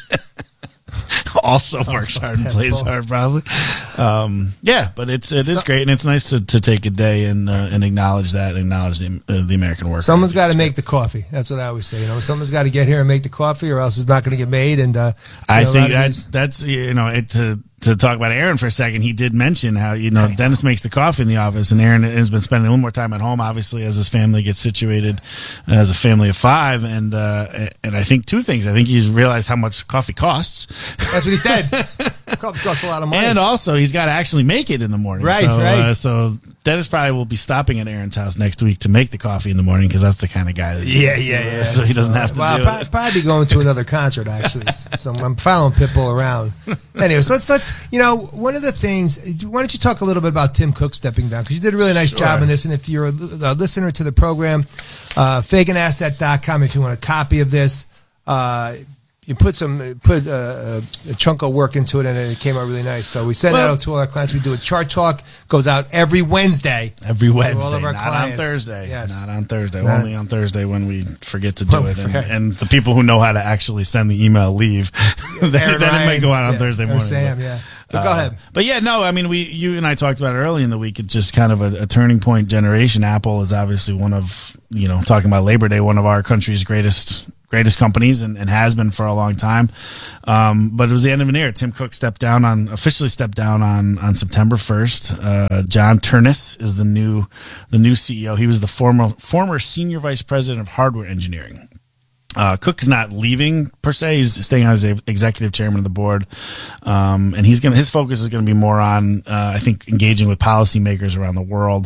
also works hard and plays Pitbull. hard, probably. Um, yeah, but it's it is great, and it's nice to, to take a day and uh, and acknowledge that, and acknowledge the uh, the American worker. Someone's got to make the coffee. That's what I always say. You know, someone's got to get here and make the coffee, or else it's not going to get made. And uh, I you know, a lot think of that's these- that's you know it, to to talk about Aaron for a second. He did mention how you know Dennis makes the coffee in the office, and Aaron has been spending a little more time at home, obviously, as his family gets situated as a family of five. And uh, and I think two things. I think he's realized how much coffee costs. That's what he said. coffee costs a lot of money. And also, he's got to actually make it in the morning. Right, so, right. Uh, so Dennis probably will be stopping at Aaron's house next week to make the coffee in the morning because that's the kind of guy that Yeah, he is. yeah, yeah. So he doesn't have to well, do I'll it. probably be going to another concert, actually. So I'm following Pitbull around. Anyways, let's, let's, you know, one of the things, why don't you talk a little bit about Tim Cook stepping down? Because you did a really nice Sure. job in this. And if you're a, a listener to the program, uh, Fagan Asset dot com, if you want a copy of this, uh, you put some put uh, a chunk of work into it, and it came out really nice. So we send Well, that out to all our clients. We do a chart talk, goes out every Wednesday. Every Wednesday, to all of our not clients. on Thursday. Yes. Not on Thursday. Not- Only on Thursday when we forget to do When we it. And, forget. and the people who know how to actually send the email leave. then Aaron then it Ryan, might go out on yeah, Thursday or morning. Sam, but, yeah. So go uh, ahead. But yeah, no, I mean, we, you and I talked about it early in the week. It's just kind of a, a turning point generation. Apple is obviously one of, you know, talking about Labor Day, one of our country's greatest greatest companies and, and has been for a long time. Um, but it was the end of an era. Tim Cook stepped down on, officially stepped down on, on September first. Uh, John Ternus is the new, the new C E O. He was the former, former senior vice president of hardware engineering. Uh, Cook is not leaving per se. He's staying on as a executive chairman of the board. Um, and he's going to, his focus is going to be more on, uh, I think engaging with policymakers around the world.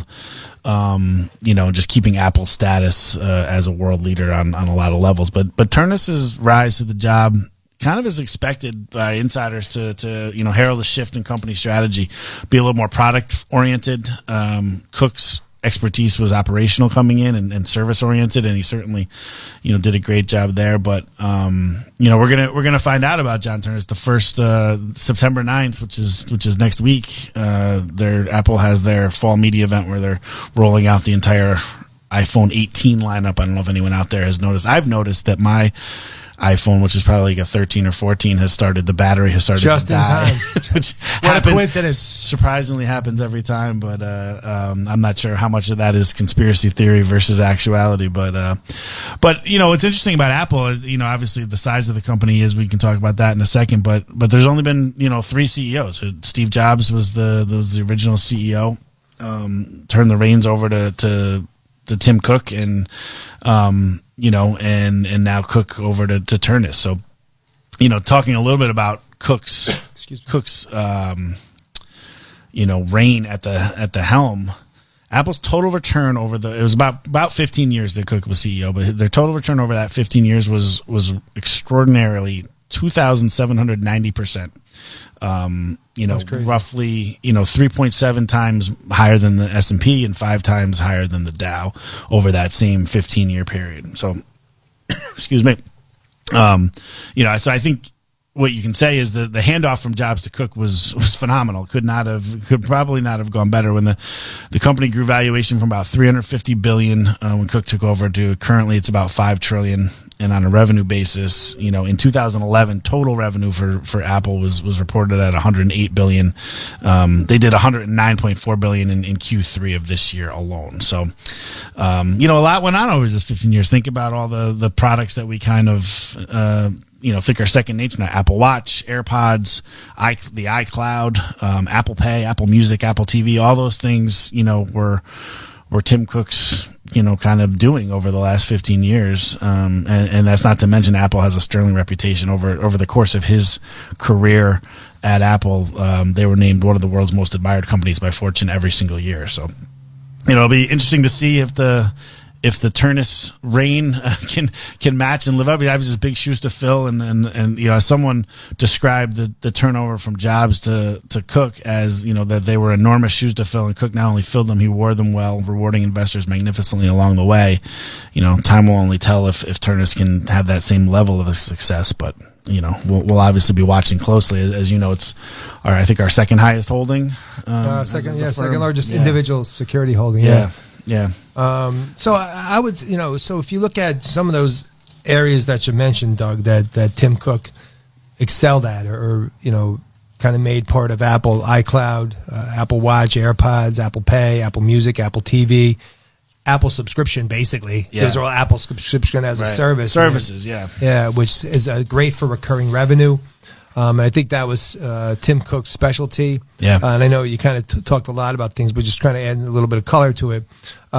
Um, you know, just keeping Apple's status, uh, as a world leader on, on a lot of levels. But, but Ternus's rise to the job kind of is expected by insiders to, to, you know, herald a shift in company strategy, be a little more product oriented. Um, Cook's expertise was operational coming in and, and service oriented, and he certainly, you know, did a great job there. But um, you know, we're gonna we're gonna find out about John Turner. It's the first uh, September ninth, which is which is next week. Uh, their Apple has their fall media event where they're rolling out the entire iPhone eighteen lineup. I don't know if anyone out there has noticed. I've noticed that my iPhone, which is probably like a thirteen or fourteen, has started, the battery has started Just to in die, time. which What a happens, coincidence. surprisingly happens every time. But uh, um, I'm not sure how much of that is conspiracy theory versus actuality. But uh, but you know, what's interesting about Apple, you know, obviously the size of the company is, we can talk about that in a second. But but there's only been, you know, three C E Os. Steve Jobs was the was the original C E O. Um, turned the reins over to to, to Tim Cook, and um, you know, and and now Cook over to, to Ternus. So, you know, talking a little bit about Cook's Excuse me. Cook's um, you know, reign at the at the helm. Apple's total return over the, it was about about fifteen years that Cook was C E O, but their total return over that fifteen years was was extraordinarily two thousand seven hundred ninety percent. Um, you know, roughly, you know, three point seven times higher than the S and P and five times higher than the Dow over that same fifteen year period. So, excuse me. Um, you know, so I think what you can say is that the handoff from Jobs to Cook was, was phenomenal. Could not have, could probably not have gone better when the, the company grew valuation from about three hundred fifty billion dollars uh, when Cook took over to currently it's about five trillion dollars. And on a revenue basis, you know, in two thousand eleven, total revenue for, for Apple was, was reported at one hundred eight billion dollars. Um, they did one hundred nine point four billion dollars in, in Q three of this year alone. So, um, you know, a lot went on over this fifteen years. Think about all the, the products that we kind of, uh, you know, think are second nature now. Apple Watch, AirPods, i the iCloud, um, Apple Pay, Apple Music, Apple T V, all those things, you know, were, were Tim Cook's, you know, kind of doing over the last fifteen years. Um, and, and that's not to mention Apple has a sterling reputation over, over the course of his career at Apple. Um, they were named one of the world's most admired companies by Fortune every single year. So, you know, it'll be interesting to see if the, if the Ternus reign uh, can can match and live up. He has his big shoes to fill, and, and, and you know, as someone described the, the turnover from Jobs to, to Cook as, you know, that they were enormous shoes to fill, and Cook not only filled them, he wore them well, rewarding investors magnificently along the way. You know, time will only tell if, if Ternus can have that same level of a success, but you know, we'll, we'll obviously be watching closely. As, as you know, it's our, I think our second highest holding. Um, uh, second, as, as yeah, firm. second largest yeah. individual security holding. Yeah. Yeah. Yeah. Um, so I, I would, you know, so if you look at some of those areas that you mentioned, Doug, that, that Tim Cook excelled at, or, or you know, kind of made part of Apple, iCloud, uh, Apple Watch, AirPods, Apple Pay, Apple Music, Apple T V, Apple subscription, basically. Yeah. Those are all Apple subscription as Right. a service. Services, yeah. Yeah, which is uh, great for recurring revenue. Um, and I think that was uh, Tim Cook's specialty. Yeah. Uh, and I know you kind of t- talked a lot about things, but just trying to add a little bit of color to it.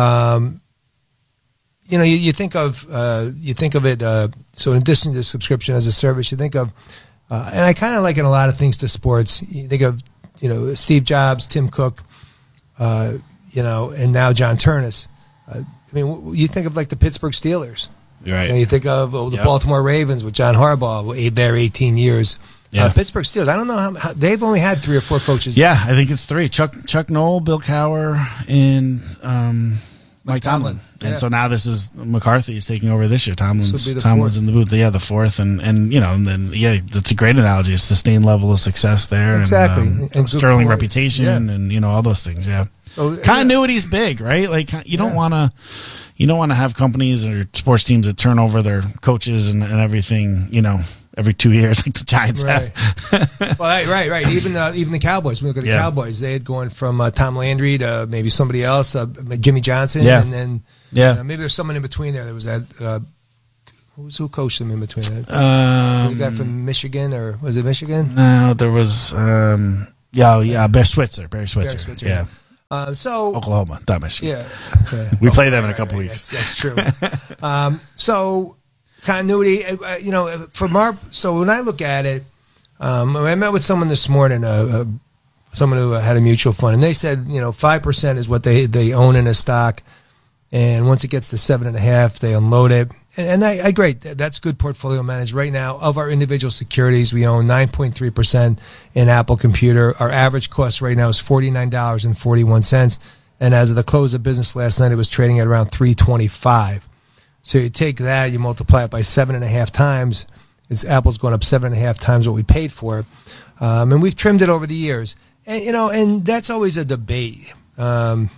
Um, you know, you, you think of uh, you think of it. Uh, so in addition to subscription as a service, you think of Uh, and I kind of liken a lot of things to sports. You think of, you know, Steve Jobs, Tim Cook, uh, you know, and now John Turnus. Uh, I mean, you think of like the Pittsburgh Steelers. Right. You know, you think of oh, the Yep. Baltimore Ravens with John Harbaugh, there eighteen years. Yeah. Uh, Pittsburgh Steelers, I don't know how, how they've only had three or four coaches. Yeah, I think it's three. Chuck Chuck Noll, Bill Cowher, and um, Mike Tomlin. Tomlin. And Yeah. so now this is McCarthy is taking over this year. Tomlin's This will be the Tomlin's fourth. in the booth. Yeah, the fourth, and and you know, and then yeah, that's a great analogy. A sustained level of success there, Exactly. and, um, And good sterling quality. reputation, Yeah. and you know all those things. Yeah, Oh, continuity's big, right? Like you don't Yeah. want to. You don't want to have companies or sports teams that turn over their coaches and, and everything, you know, every two years like the Giants Right. have. Well, right, right, right. Even uh, even the Cowboys. When we look at the Yeah. Cowboys, they had gone from uh, Tom Landry to maybe somebody else, uh, Jimmy Johnson, Yeah. and then Yeah. you know, maybe there's someone in between there. There was that. Uh, who was who coached them in between that? Um, the guy from Michigan, or was it Michigan? No, there was, um, yeah, yeah, Barry Switzer, Barry Switzer, Barry Switzer, yeah, Uh, so Oklahoma, not Michigan. yeah, okay. We Oh, play them in a right, couple right, weeks. That's, that's true. um, so continuity, uh, you know, from our so when I look at it, um, I met with someone this morning, uh, uh, someone who had a mutual fund, and they said, you know, five percent is what they they own in a stock, and once it gets to seven and a half, they unload it. And, and I, I agree, that's good portfolio managed. Right now, of our individual securities, we own nine point three percent in Apple Computer. Our average cost right now is forty-nine dollars and forty-one cents. And as of the close of business last night, it was trading at around three twenty-five. So you take that, you multiply it by seven and a half times. It's Apple's going up seven and a half times what we paid for it. Um, and we've trimmed it over the years. And, you know, and that's always a debate um,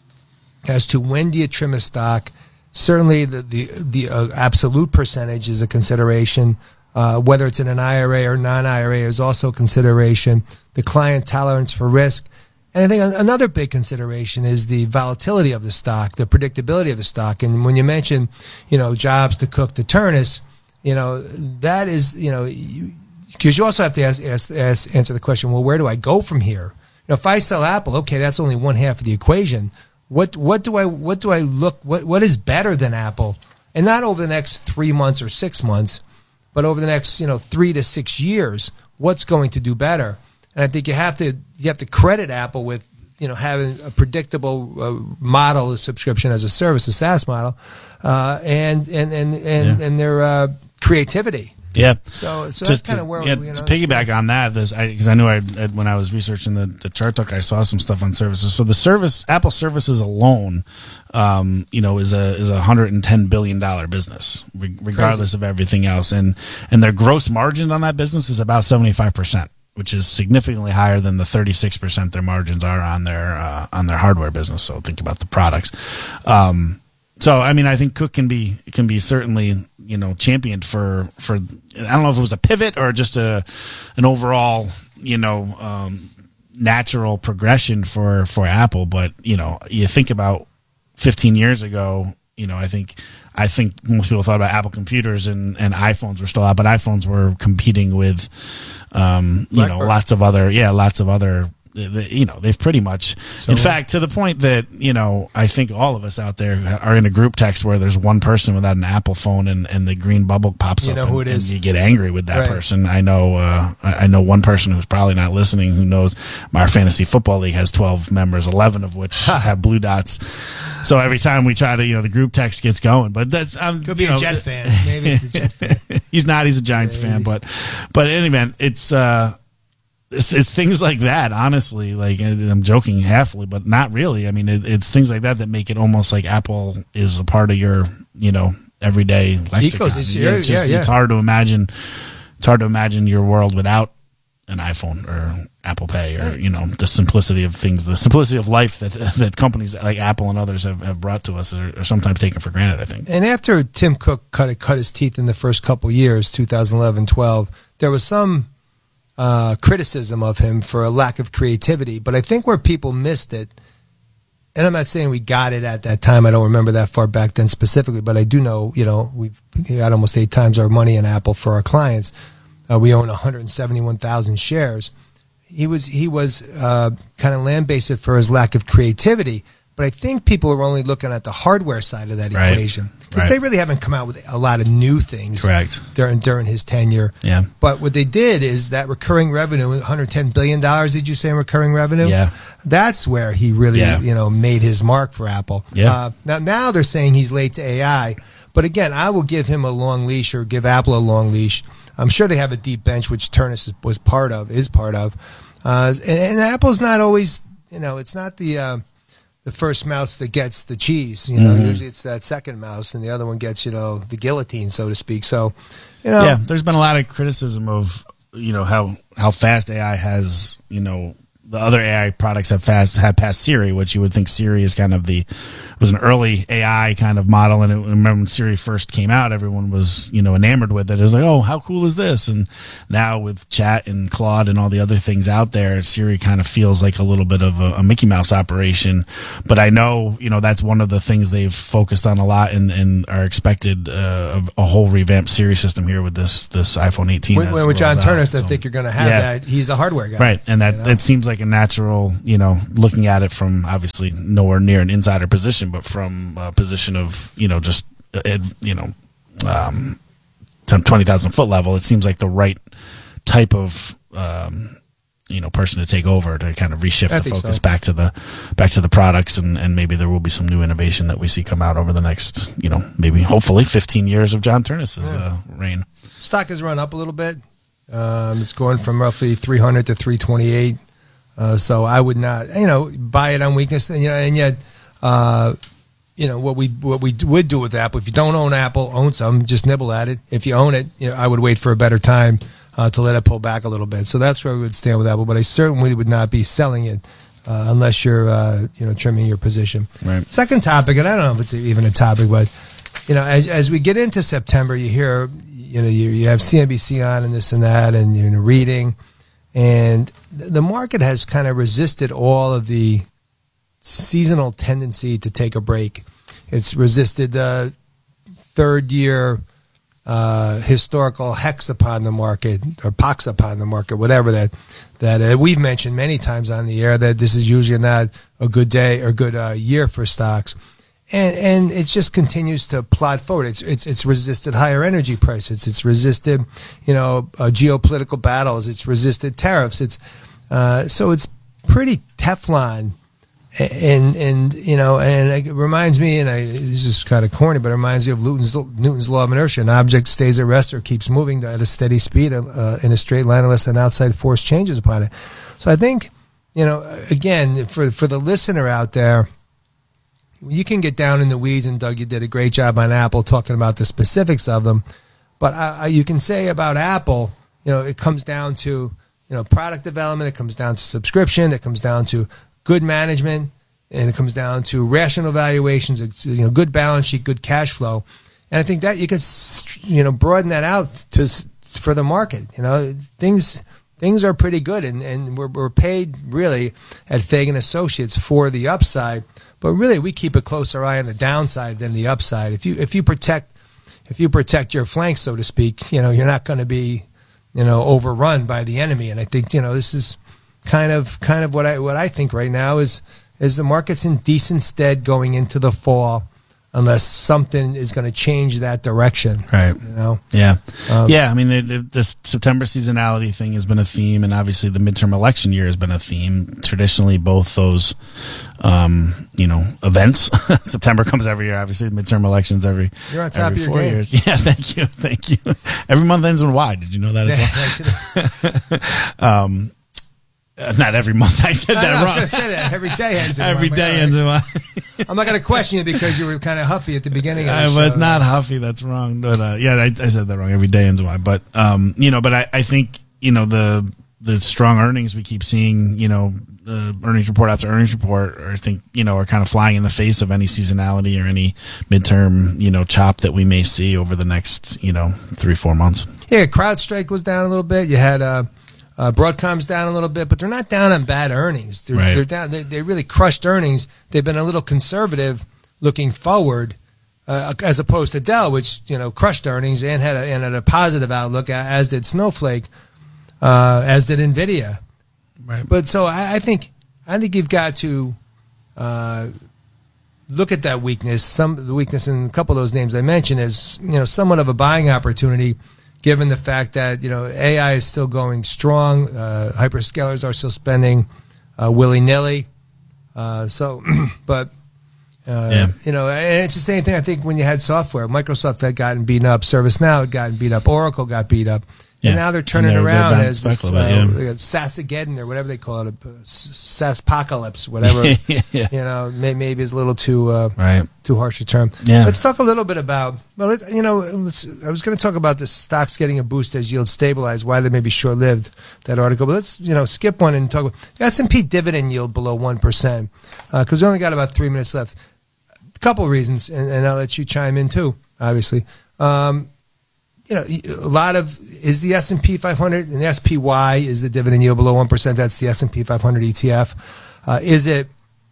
as to when do you trim a stock. Certainly, the the, the uh, absolute percentage is a consideration. Uh, whether it's in an I R A or non-I R A is also a consideration. The client tolerance for risk. And I think another big consideration is the volatility of the stock, the predictability of the stock. And when you mention, you know, Jobs to Cook to Turnus, you know, that is, you know, because you, you also have to ask, ask, ask, answer the question, well, where do I go from here? You know, if I sell Apple, okay, that's only one half of the equation. What what do I what do I look what what is better than Apple? And not over the next three months or six months, but over the next, you know, three to six years, what's going to do better? And I think you have to you have to credit Apple with, you know, having a predictable uh, model of subscription as a service, a SaaS model, uh, and and and and, Yeah. and their uh, creativity. Yeah. So, so that's Just kind to, of where yeah, we, you know, to piggyback on that, this because I, I knew I when I was researching the, the chart talk, I saw some stuff on services. So the service Apple services alone, um, you know, is a is a hundred and ten billion dollar business, re- regardless Crazy. of everything else, and and their gross margin on that business is about seventy five percent, which is significantly higher than the thirty six percent their margins are on their uh, on their hardware business. So think about the products. Um, So I mean, I think Cook can be can be certainly, you know, championed for for I don't know if it was a pivot or just a an overall, you know, um, natural progression for for Apple. But you know, you think about fifteen years ago, you know, I think I think most people thought about Apple computers and, and iPhones were still out, but iPhones were competing with, um, you know, Blackberry. lots of other yeah, lots of other. You know, they've pretty much, So- in fact, to the point that, you know, I think all of us out there are in a group text where there's one person without an Apple phone and, and the green bubble pops You up know and, who it and is. you get angry with that Right. person. I know, uh, I I know one person who's probably not listening who knows our fantasy football league has twelve members, eleven of which have blue dots. So every time we try to, you know, the group text gets going, but that's, um, Could be you a know, Jet fan. Maybe it's a Jet fan. he's not, he's a Giants fan, but, but in any event, it's, uh, It's, it's things like that, honestly. Like, and I'm joking halfly, but not really. I mean, it, it's things like that that make it almost like Apple is a part of your, you know, everyday lexicon. Ecos- it's- Yeah, it's, yeah, just, yeah. it's hard to imagine. It's hard to imagine your world without an iPhone or Apple Pay or you know the simplicity of things, the simplicity of life that that companies like Apple and others have, have brought to us are, are sometimes taken for granted. I think. And after Tim Cook cut cut his teeth in the first couple years, twenty eleven, twelve, there was some uh, criticism of him for a lack of creativity. But I think where people missed it, and I'm not saying we got it at that time. I don't remember that far back then specifically, but I do know, you know, we've got almost eight times our money in Apple for our clients. Uh, we own one hundred seventy-one thousand shares. He was he was uh, kind of lambasted for his lack of creativity. But I think people are only looking at the hardware side of that Right. equation because Right. they really haven't come out with a lot of new things Correct. during during his tenure. Yeah. But what they did is that recurring revenue, one hundred ten billion dollars, did you say in recurring revenue? Yeah. That's where he really, Yeah. you know, made his mark for Apple. Yeah. Uh, now, now they're saying he's late to A I. But again, I will give him a long leash or give Apple a long leash. I'm sure they have a deep bench, which Turnus is- was part of, is part of. Uh, and, and Apple's not always, you know, it's not the uh, the first mouse that gets the cheese. You know, Mhm. usually it's that second mouse, and the other one gets, you know, the guillotine, so to speak. So, you know, Yeah, there's been a lot of criticism of, you know, how, how fast A I has, you know, the other A I products have fast have passed Siri, which you would think Siri is kind of the was an early A I kind of model. And it, remember when Siri first came out, everyone was, you know, enamored with it. It was like, oh, how cool is this? And now with Chat and Claude and all the other things out there, Siri kind of feels like a little bit of a, a Mickey Mouse operation. But I know, you know, that's one of the things they've focused on a lot and, and are expected uh, a, a whole revamped Siri system here with this this iPhone eighteen. With, as with John rolls out. Turnus, I So- think you're going to have Yeah. that. He's a hardware guy. Right, and that you know? it seems like a natural, you know, looking at it from obviously nowhere near an insider position, but from a position of, you know, just, uh, you know, um, twenty thousand foot level, it seems like the right type of, um, you know, person to take over to kind of reshift I the think focus so. back to the back to the products, and, and maybe there will be some new innovation that we see come out over the next, you know, maybe hopefully fifteen years of John Turnus's uh, reign. Stock has run up a little bit. Um, it's going from roughly three hundred to three twenty-eight. Uh, so I would not, you know, buy it on weakness. And, you know, and yet, uh, you know, what we what we would do with Apple, if you don't own Apple, own some, just nibble at it. If you own it, you know, I would wait for a better time uh, to let it pull back a little bit. So that's where we would stand with Apple. But I certainly would not be selling it uh, unless you're, uh, you know, trimming your position. Right. Second topic, and I don't know if it's even a topic, but you know, as as we get into September, you hear, you know, you you have C N B C on and this and that, and you're reading, and the market has kind of resisted all of the seasonal tendency to take a break. It's resisted the third year uh, historical hex upon the market or pox upon the market, whatever that that uh, we've mentioned many times on the air that this is usually not a good day or good uh, year for stocks. And and it just continues to plod forward. It's it's it's resisted higher energy prices. It's resisted, you know, uh, geopolitical battles. It's resisted tariffs. It's uh, so it's pretty Teflon. And and you know, and it reminds me, and I, this is kind of corny, but it reminds me of Newton's Newton's law of inertia. An object stays at rest or keeps moving at a steady speed uh, in a straight line unless an outside force changes upon it. So I think, you know, again, for for the listener out there, you can get down in the weeds, and Doug, you did a great job on Apple talking about the specifics of them. But I, I, you can say about Apple, you know, it comes down to, you know, product development. It comes down to subscription. It comes down to good management, and it comes down to rational valuations. It's, you know, good balance sheet, good cash flow, and I think that you could, you know, broaden that out to for the market. You know, things things are pretty good, and, and we're we're paid really at Fagan Associates for the upside. But really, we keep a closer eye on the downside than the upside. If you if you protect if you protect your flank, so to speak, you know, you're not going to be, you know, overrun by the enemy. And I think, you know, this is kind of kind of what I what I think right now is is the market's in decent stead going into the fall, unless something is going to change that direction. Right. You know. Yeah. Um, yeah. I mean, the, the, the September seasonality thing has been a theme, and obviously the midterm election year has been a theme. Traditionally, both those, um, you know, events. September comes every year. Obviously, the midterm elections every You're on top every of your four game. years. Yeah. Thank you. Thank you. Every month ends in Y. Did you know that as well? um, uh, not every month. I said I that know, wrong. I was going to say that every day ends in Every Y. day All ends in right. Y. I'm not going to question you because you were kind of huffy at the beginning of the I show. was not huffy. That's wrong. But uh, yeah, I, I said that wrong. Every day ends in Y. But um, you know, but I, I think you know the the strong earnings we keep seeing. You know, the earnings report after earnings report, or I think you know, are kind of flying in the face of any seasonality or any midterm you know chop that we may see over the next you know three four months. Yeah, CrowdStrike was down a little bit. You had uh, uh, Broadcom's down a little bit, but they're not down on bad earnings. They're, Right. they're down. They, they really crushed earnings. They've been a little conservative looking forward, uh, as opposed to Dell, which you know crushed earnings and had a, and had a positive outlook, as did Snowflake, uh, as did Nvidia. Right. But so I, I think I think you've got to uh, look at that weakness, some the weakness in a couple of those names I mentioned is, you know, somewhat of a buying opportunity, given the fact that, you know, A I is still going strong, uh, hyperscalers are still spending uh, willy nilly. Uh, so, but. Uh, yeah. You know, and it's the same thing. I think when you had software, Microsoft had gotten beaten up, ServiceNow had gotten beat up, Oracle got beat up, yeah. and now they're turning they're, around they're as this, uh, yeah. SaaSageddon or whatever they call it, uh, SaaSpocalypse, whatever. yeah. You know, may, maybe is a little too uh, right. too harsh a term. Yeah. Let's talk a little bit about. Well, it, you know, let's, I was going to talk about the stocks getting a boost as yields stabilize. Why they may be short lived. That article, but let's you know skip one and talk about S and P dividend yield below one percent because we only got about three minutes left. Couple reasons, and, and I'll let you chime in too. Obviously, um, you know, a lot of is the S and P five hundred and the S P Y is the dividend yield below one percent. That's the S and P five hundred E T F. Uh, is it?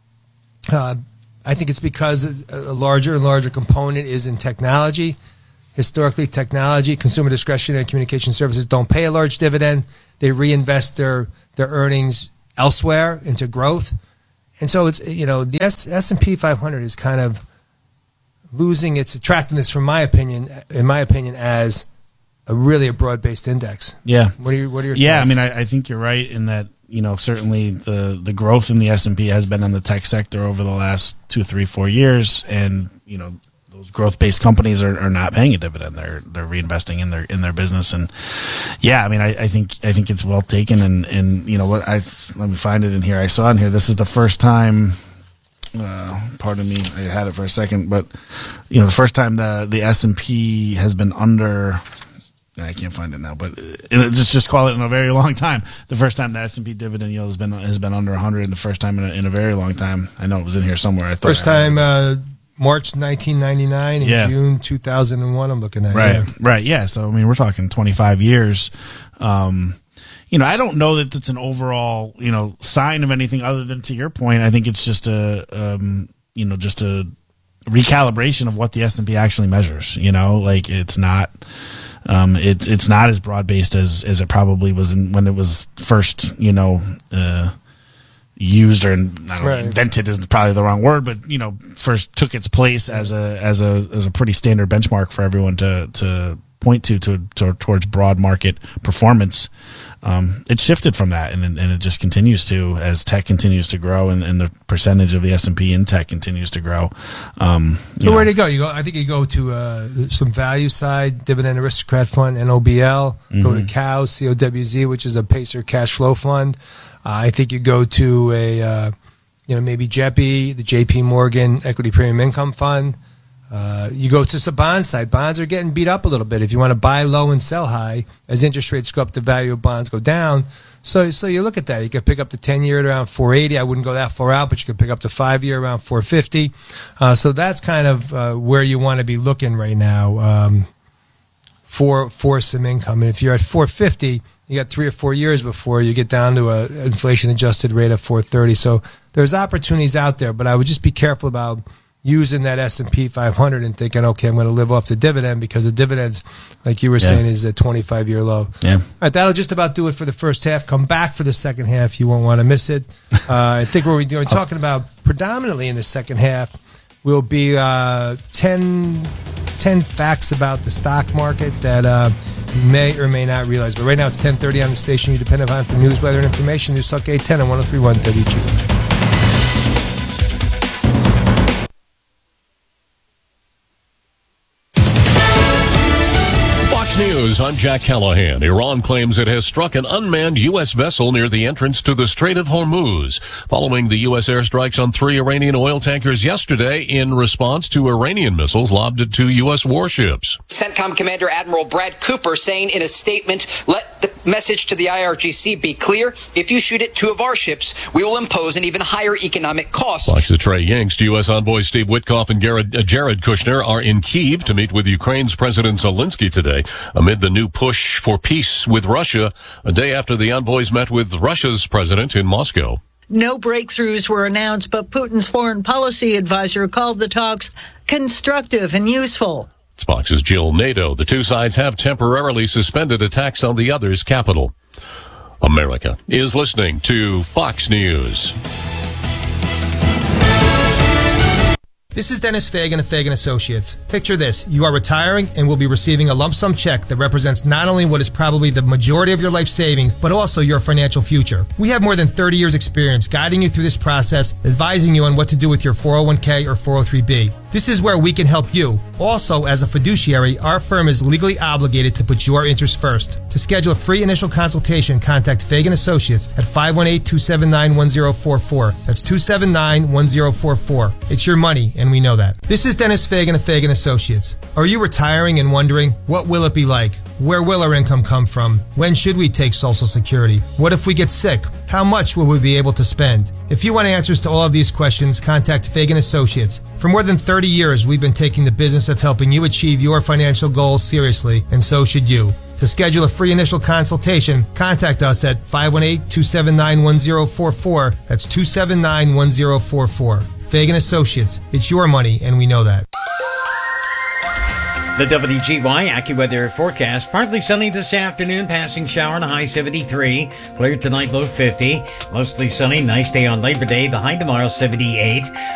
Uh, I think it's because a larger and larger component is in technology. Historically, technology, consumer discretionary communication services don't pay a large dividend. They reinvest their their earnings elsewhere into growth. And so it's, you know, the S, S&P five hundred is kind of losing its attractiveness, from my opinion, in my opinion, as a really a broad-based index. Yeah. What are your, what are your Yeah, thoughts? I mean, I, I think you're right in that, you know, certainly the, the growth in the S and P has been in the tech sector over the last two, three, four years. And, you know, those growth-based companies are, are not paying a dividend. They're they're reinvesting in their in their business, and yeah, I mean, I, I think I think it's well taken. And, and you know what? I let me find it in here. I saw in here. This is the first time. Uh, pardon me, I had it for a second, but you know, the first time the the S and P has been under. I can't find it now, but it, just just call it in a very long time. The first time the S and P dividend yield has been has been under one hundred, and the first time in a, in a very long time. I know it was in here somewhere. I thought First time. Uh, March nineteen ninety-nine and yeah. June two thousand one, I'm looking at. Right, yeah. right, yeah. So, I mean, we're talking twenty-five years. Um, you know, I don't know that it's an overall, you know, sign of anything other than, to your point, I think it's just a, um, you know, just a recalibration of what the S and P actually measures. You know, like it's not, um, it's it's not as broad-based as, as it probably was in, when it was first, you know, uh, used or I don't know, right. invented is probably the wrong word, but you know, first took its place as a as a as a pretty standard benchmark for everyone to to point to to, to towards broad market performance. Um, it shifted from that, and and it just continues to as tech continues to grow, and, and the percentage of the S and P in tech continues to grow. Um, so where do you go? You go. I think you go to uh, some value side, Dividend Aristocrat Fund, N O B L. Mm-hmm. Go to C O W, C O W Z, which is a Pacer cash flow fund. Uh, I think you go to a, uh, you know, maybe J P, the J P Morgan Equity Premium Income Fund. Uh, you go to the bond side. Bonds are getting beat up a little bit. If you want to buy low and sell high, as interest rates go up, the value of bonds go down. So, so you look at that. You could pick up the ten-year at around four eighty. I wouldn't go that far out, but you could pick up the five-year around four fifty. Uh, so that's kind of uh, where you want to be looking right now um, for for some income. And if you're at four fifty, you got three or four years before you get down to a inflation-adjusted rate of four thirty. So there's opportunities out there, but I would just be careful about using that S and P five hundred and thinking, okay, I'm going to live off the dividend, because the dividends, like you were yeah. saying, is a twenty-five-year low. Yeah. All right, that'll just about do it for the first half. Come back for the second half. You won't want to miss it. Uh, I think what we're doing, talking about predominantly in the second half will be uh, ten, ten facts about the stock market that uh, you may or may not realize. But right now it's ten thirty on the station you depend upon for news, weather, and information. News Talk eight ten and one oh three point one W G Y. News, I'm Jack Callahan. Iran claims it has struck an unmanned U S vessel near the entrance to the Strait of Hormuz, following the U S airstrikes on three Iranian oil tankers yesterday in response to Iranian missiles lobbed at two U S warships. CENTCOM Commander Admiral Brad Cooper saying in a statement, let the message to the I R G C be clear. If you shoot at two of our ships, we will impose an even higher economic cost. Fox's Trey Yingst, U S envoys Steve Witkoff and Jared, uh, Jared Kushner are in Kyiv to meet with Ukraine's President Zelensky today, amid the new push for peace with Russia, a day after the envoys met with Russia's president in Moscow. No breakthroughs were announced, but Putin's foreign policy advisor called the talks constructive and useful. Fox's Jill Nato. The two sides have temporarily suspended attacks on the other's capital. America is listening to Fox News. This is Dennis Fagan of Fagan Associates. Picture this. You are retiring and will be receiving a lump sum check that represents not only what is probably the majority of your life savings, but also your financial future. We have more than thirty years experience guiding you through this process, advising you on what to do with your four oh one k or four oh three b. This is where we can help you. Also, as a fiduciary, our firm is legally obligated to put your interests first. To schedule a free initial consultation, contact Fagan Associates at five one eight, two seven nine, one zero four four. That's two seven nine, one zero four four. It's your money, and we know that. This is Dennis Fagan of Fagan Associates. Are you retiring and wondering, what will it be like? Where will our income come from? When should we take Social Security? What if we get sick? How much will we be able to spend? If you want answers to all of these questions, contact Fagan Associates. For more than thirty years, we've been taking the business of helping you achieve your financial goals seriously, and so should you. To schedule a free initial consultation, contact us at five one eight, two seven nine, one zero four four. That's two seven nine, one zero four four. Fagan Associates. It's your money, and we know that. The W G Y AccuWeather forecast. Partly sunny this afternoon, passing shower and a high seventy-three. Clear tonight, low fifty. Mostly sunny, nice day on Labor Day. The high tomorrow, seventy-eight.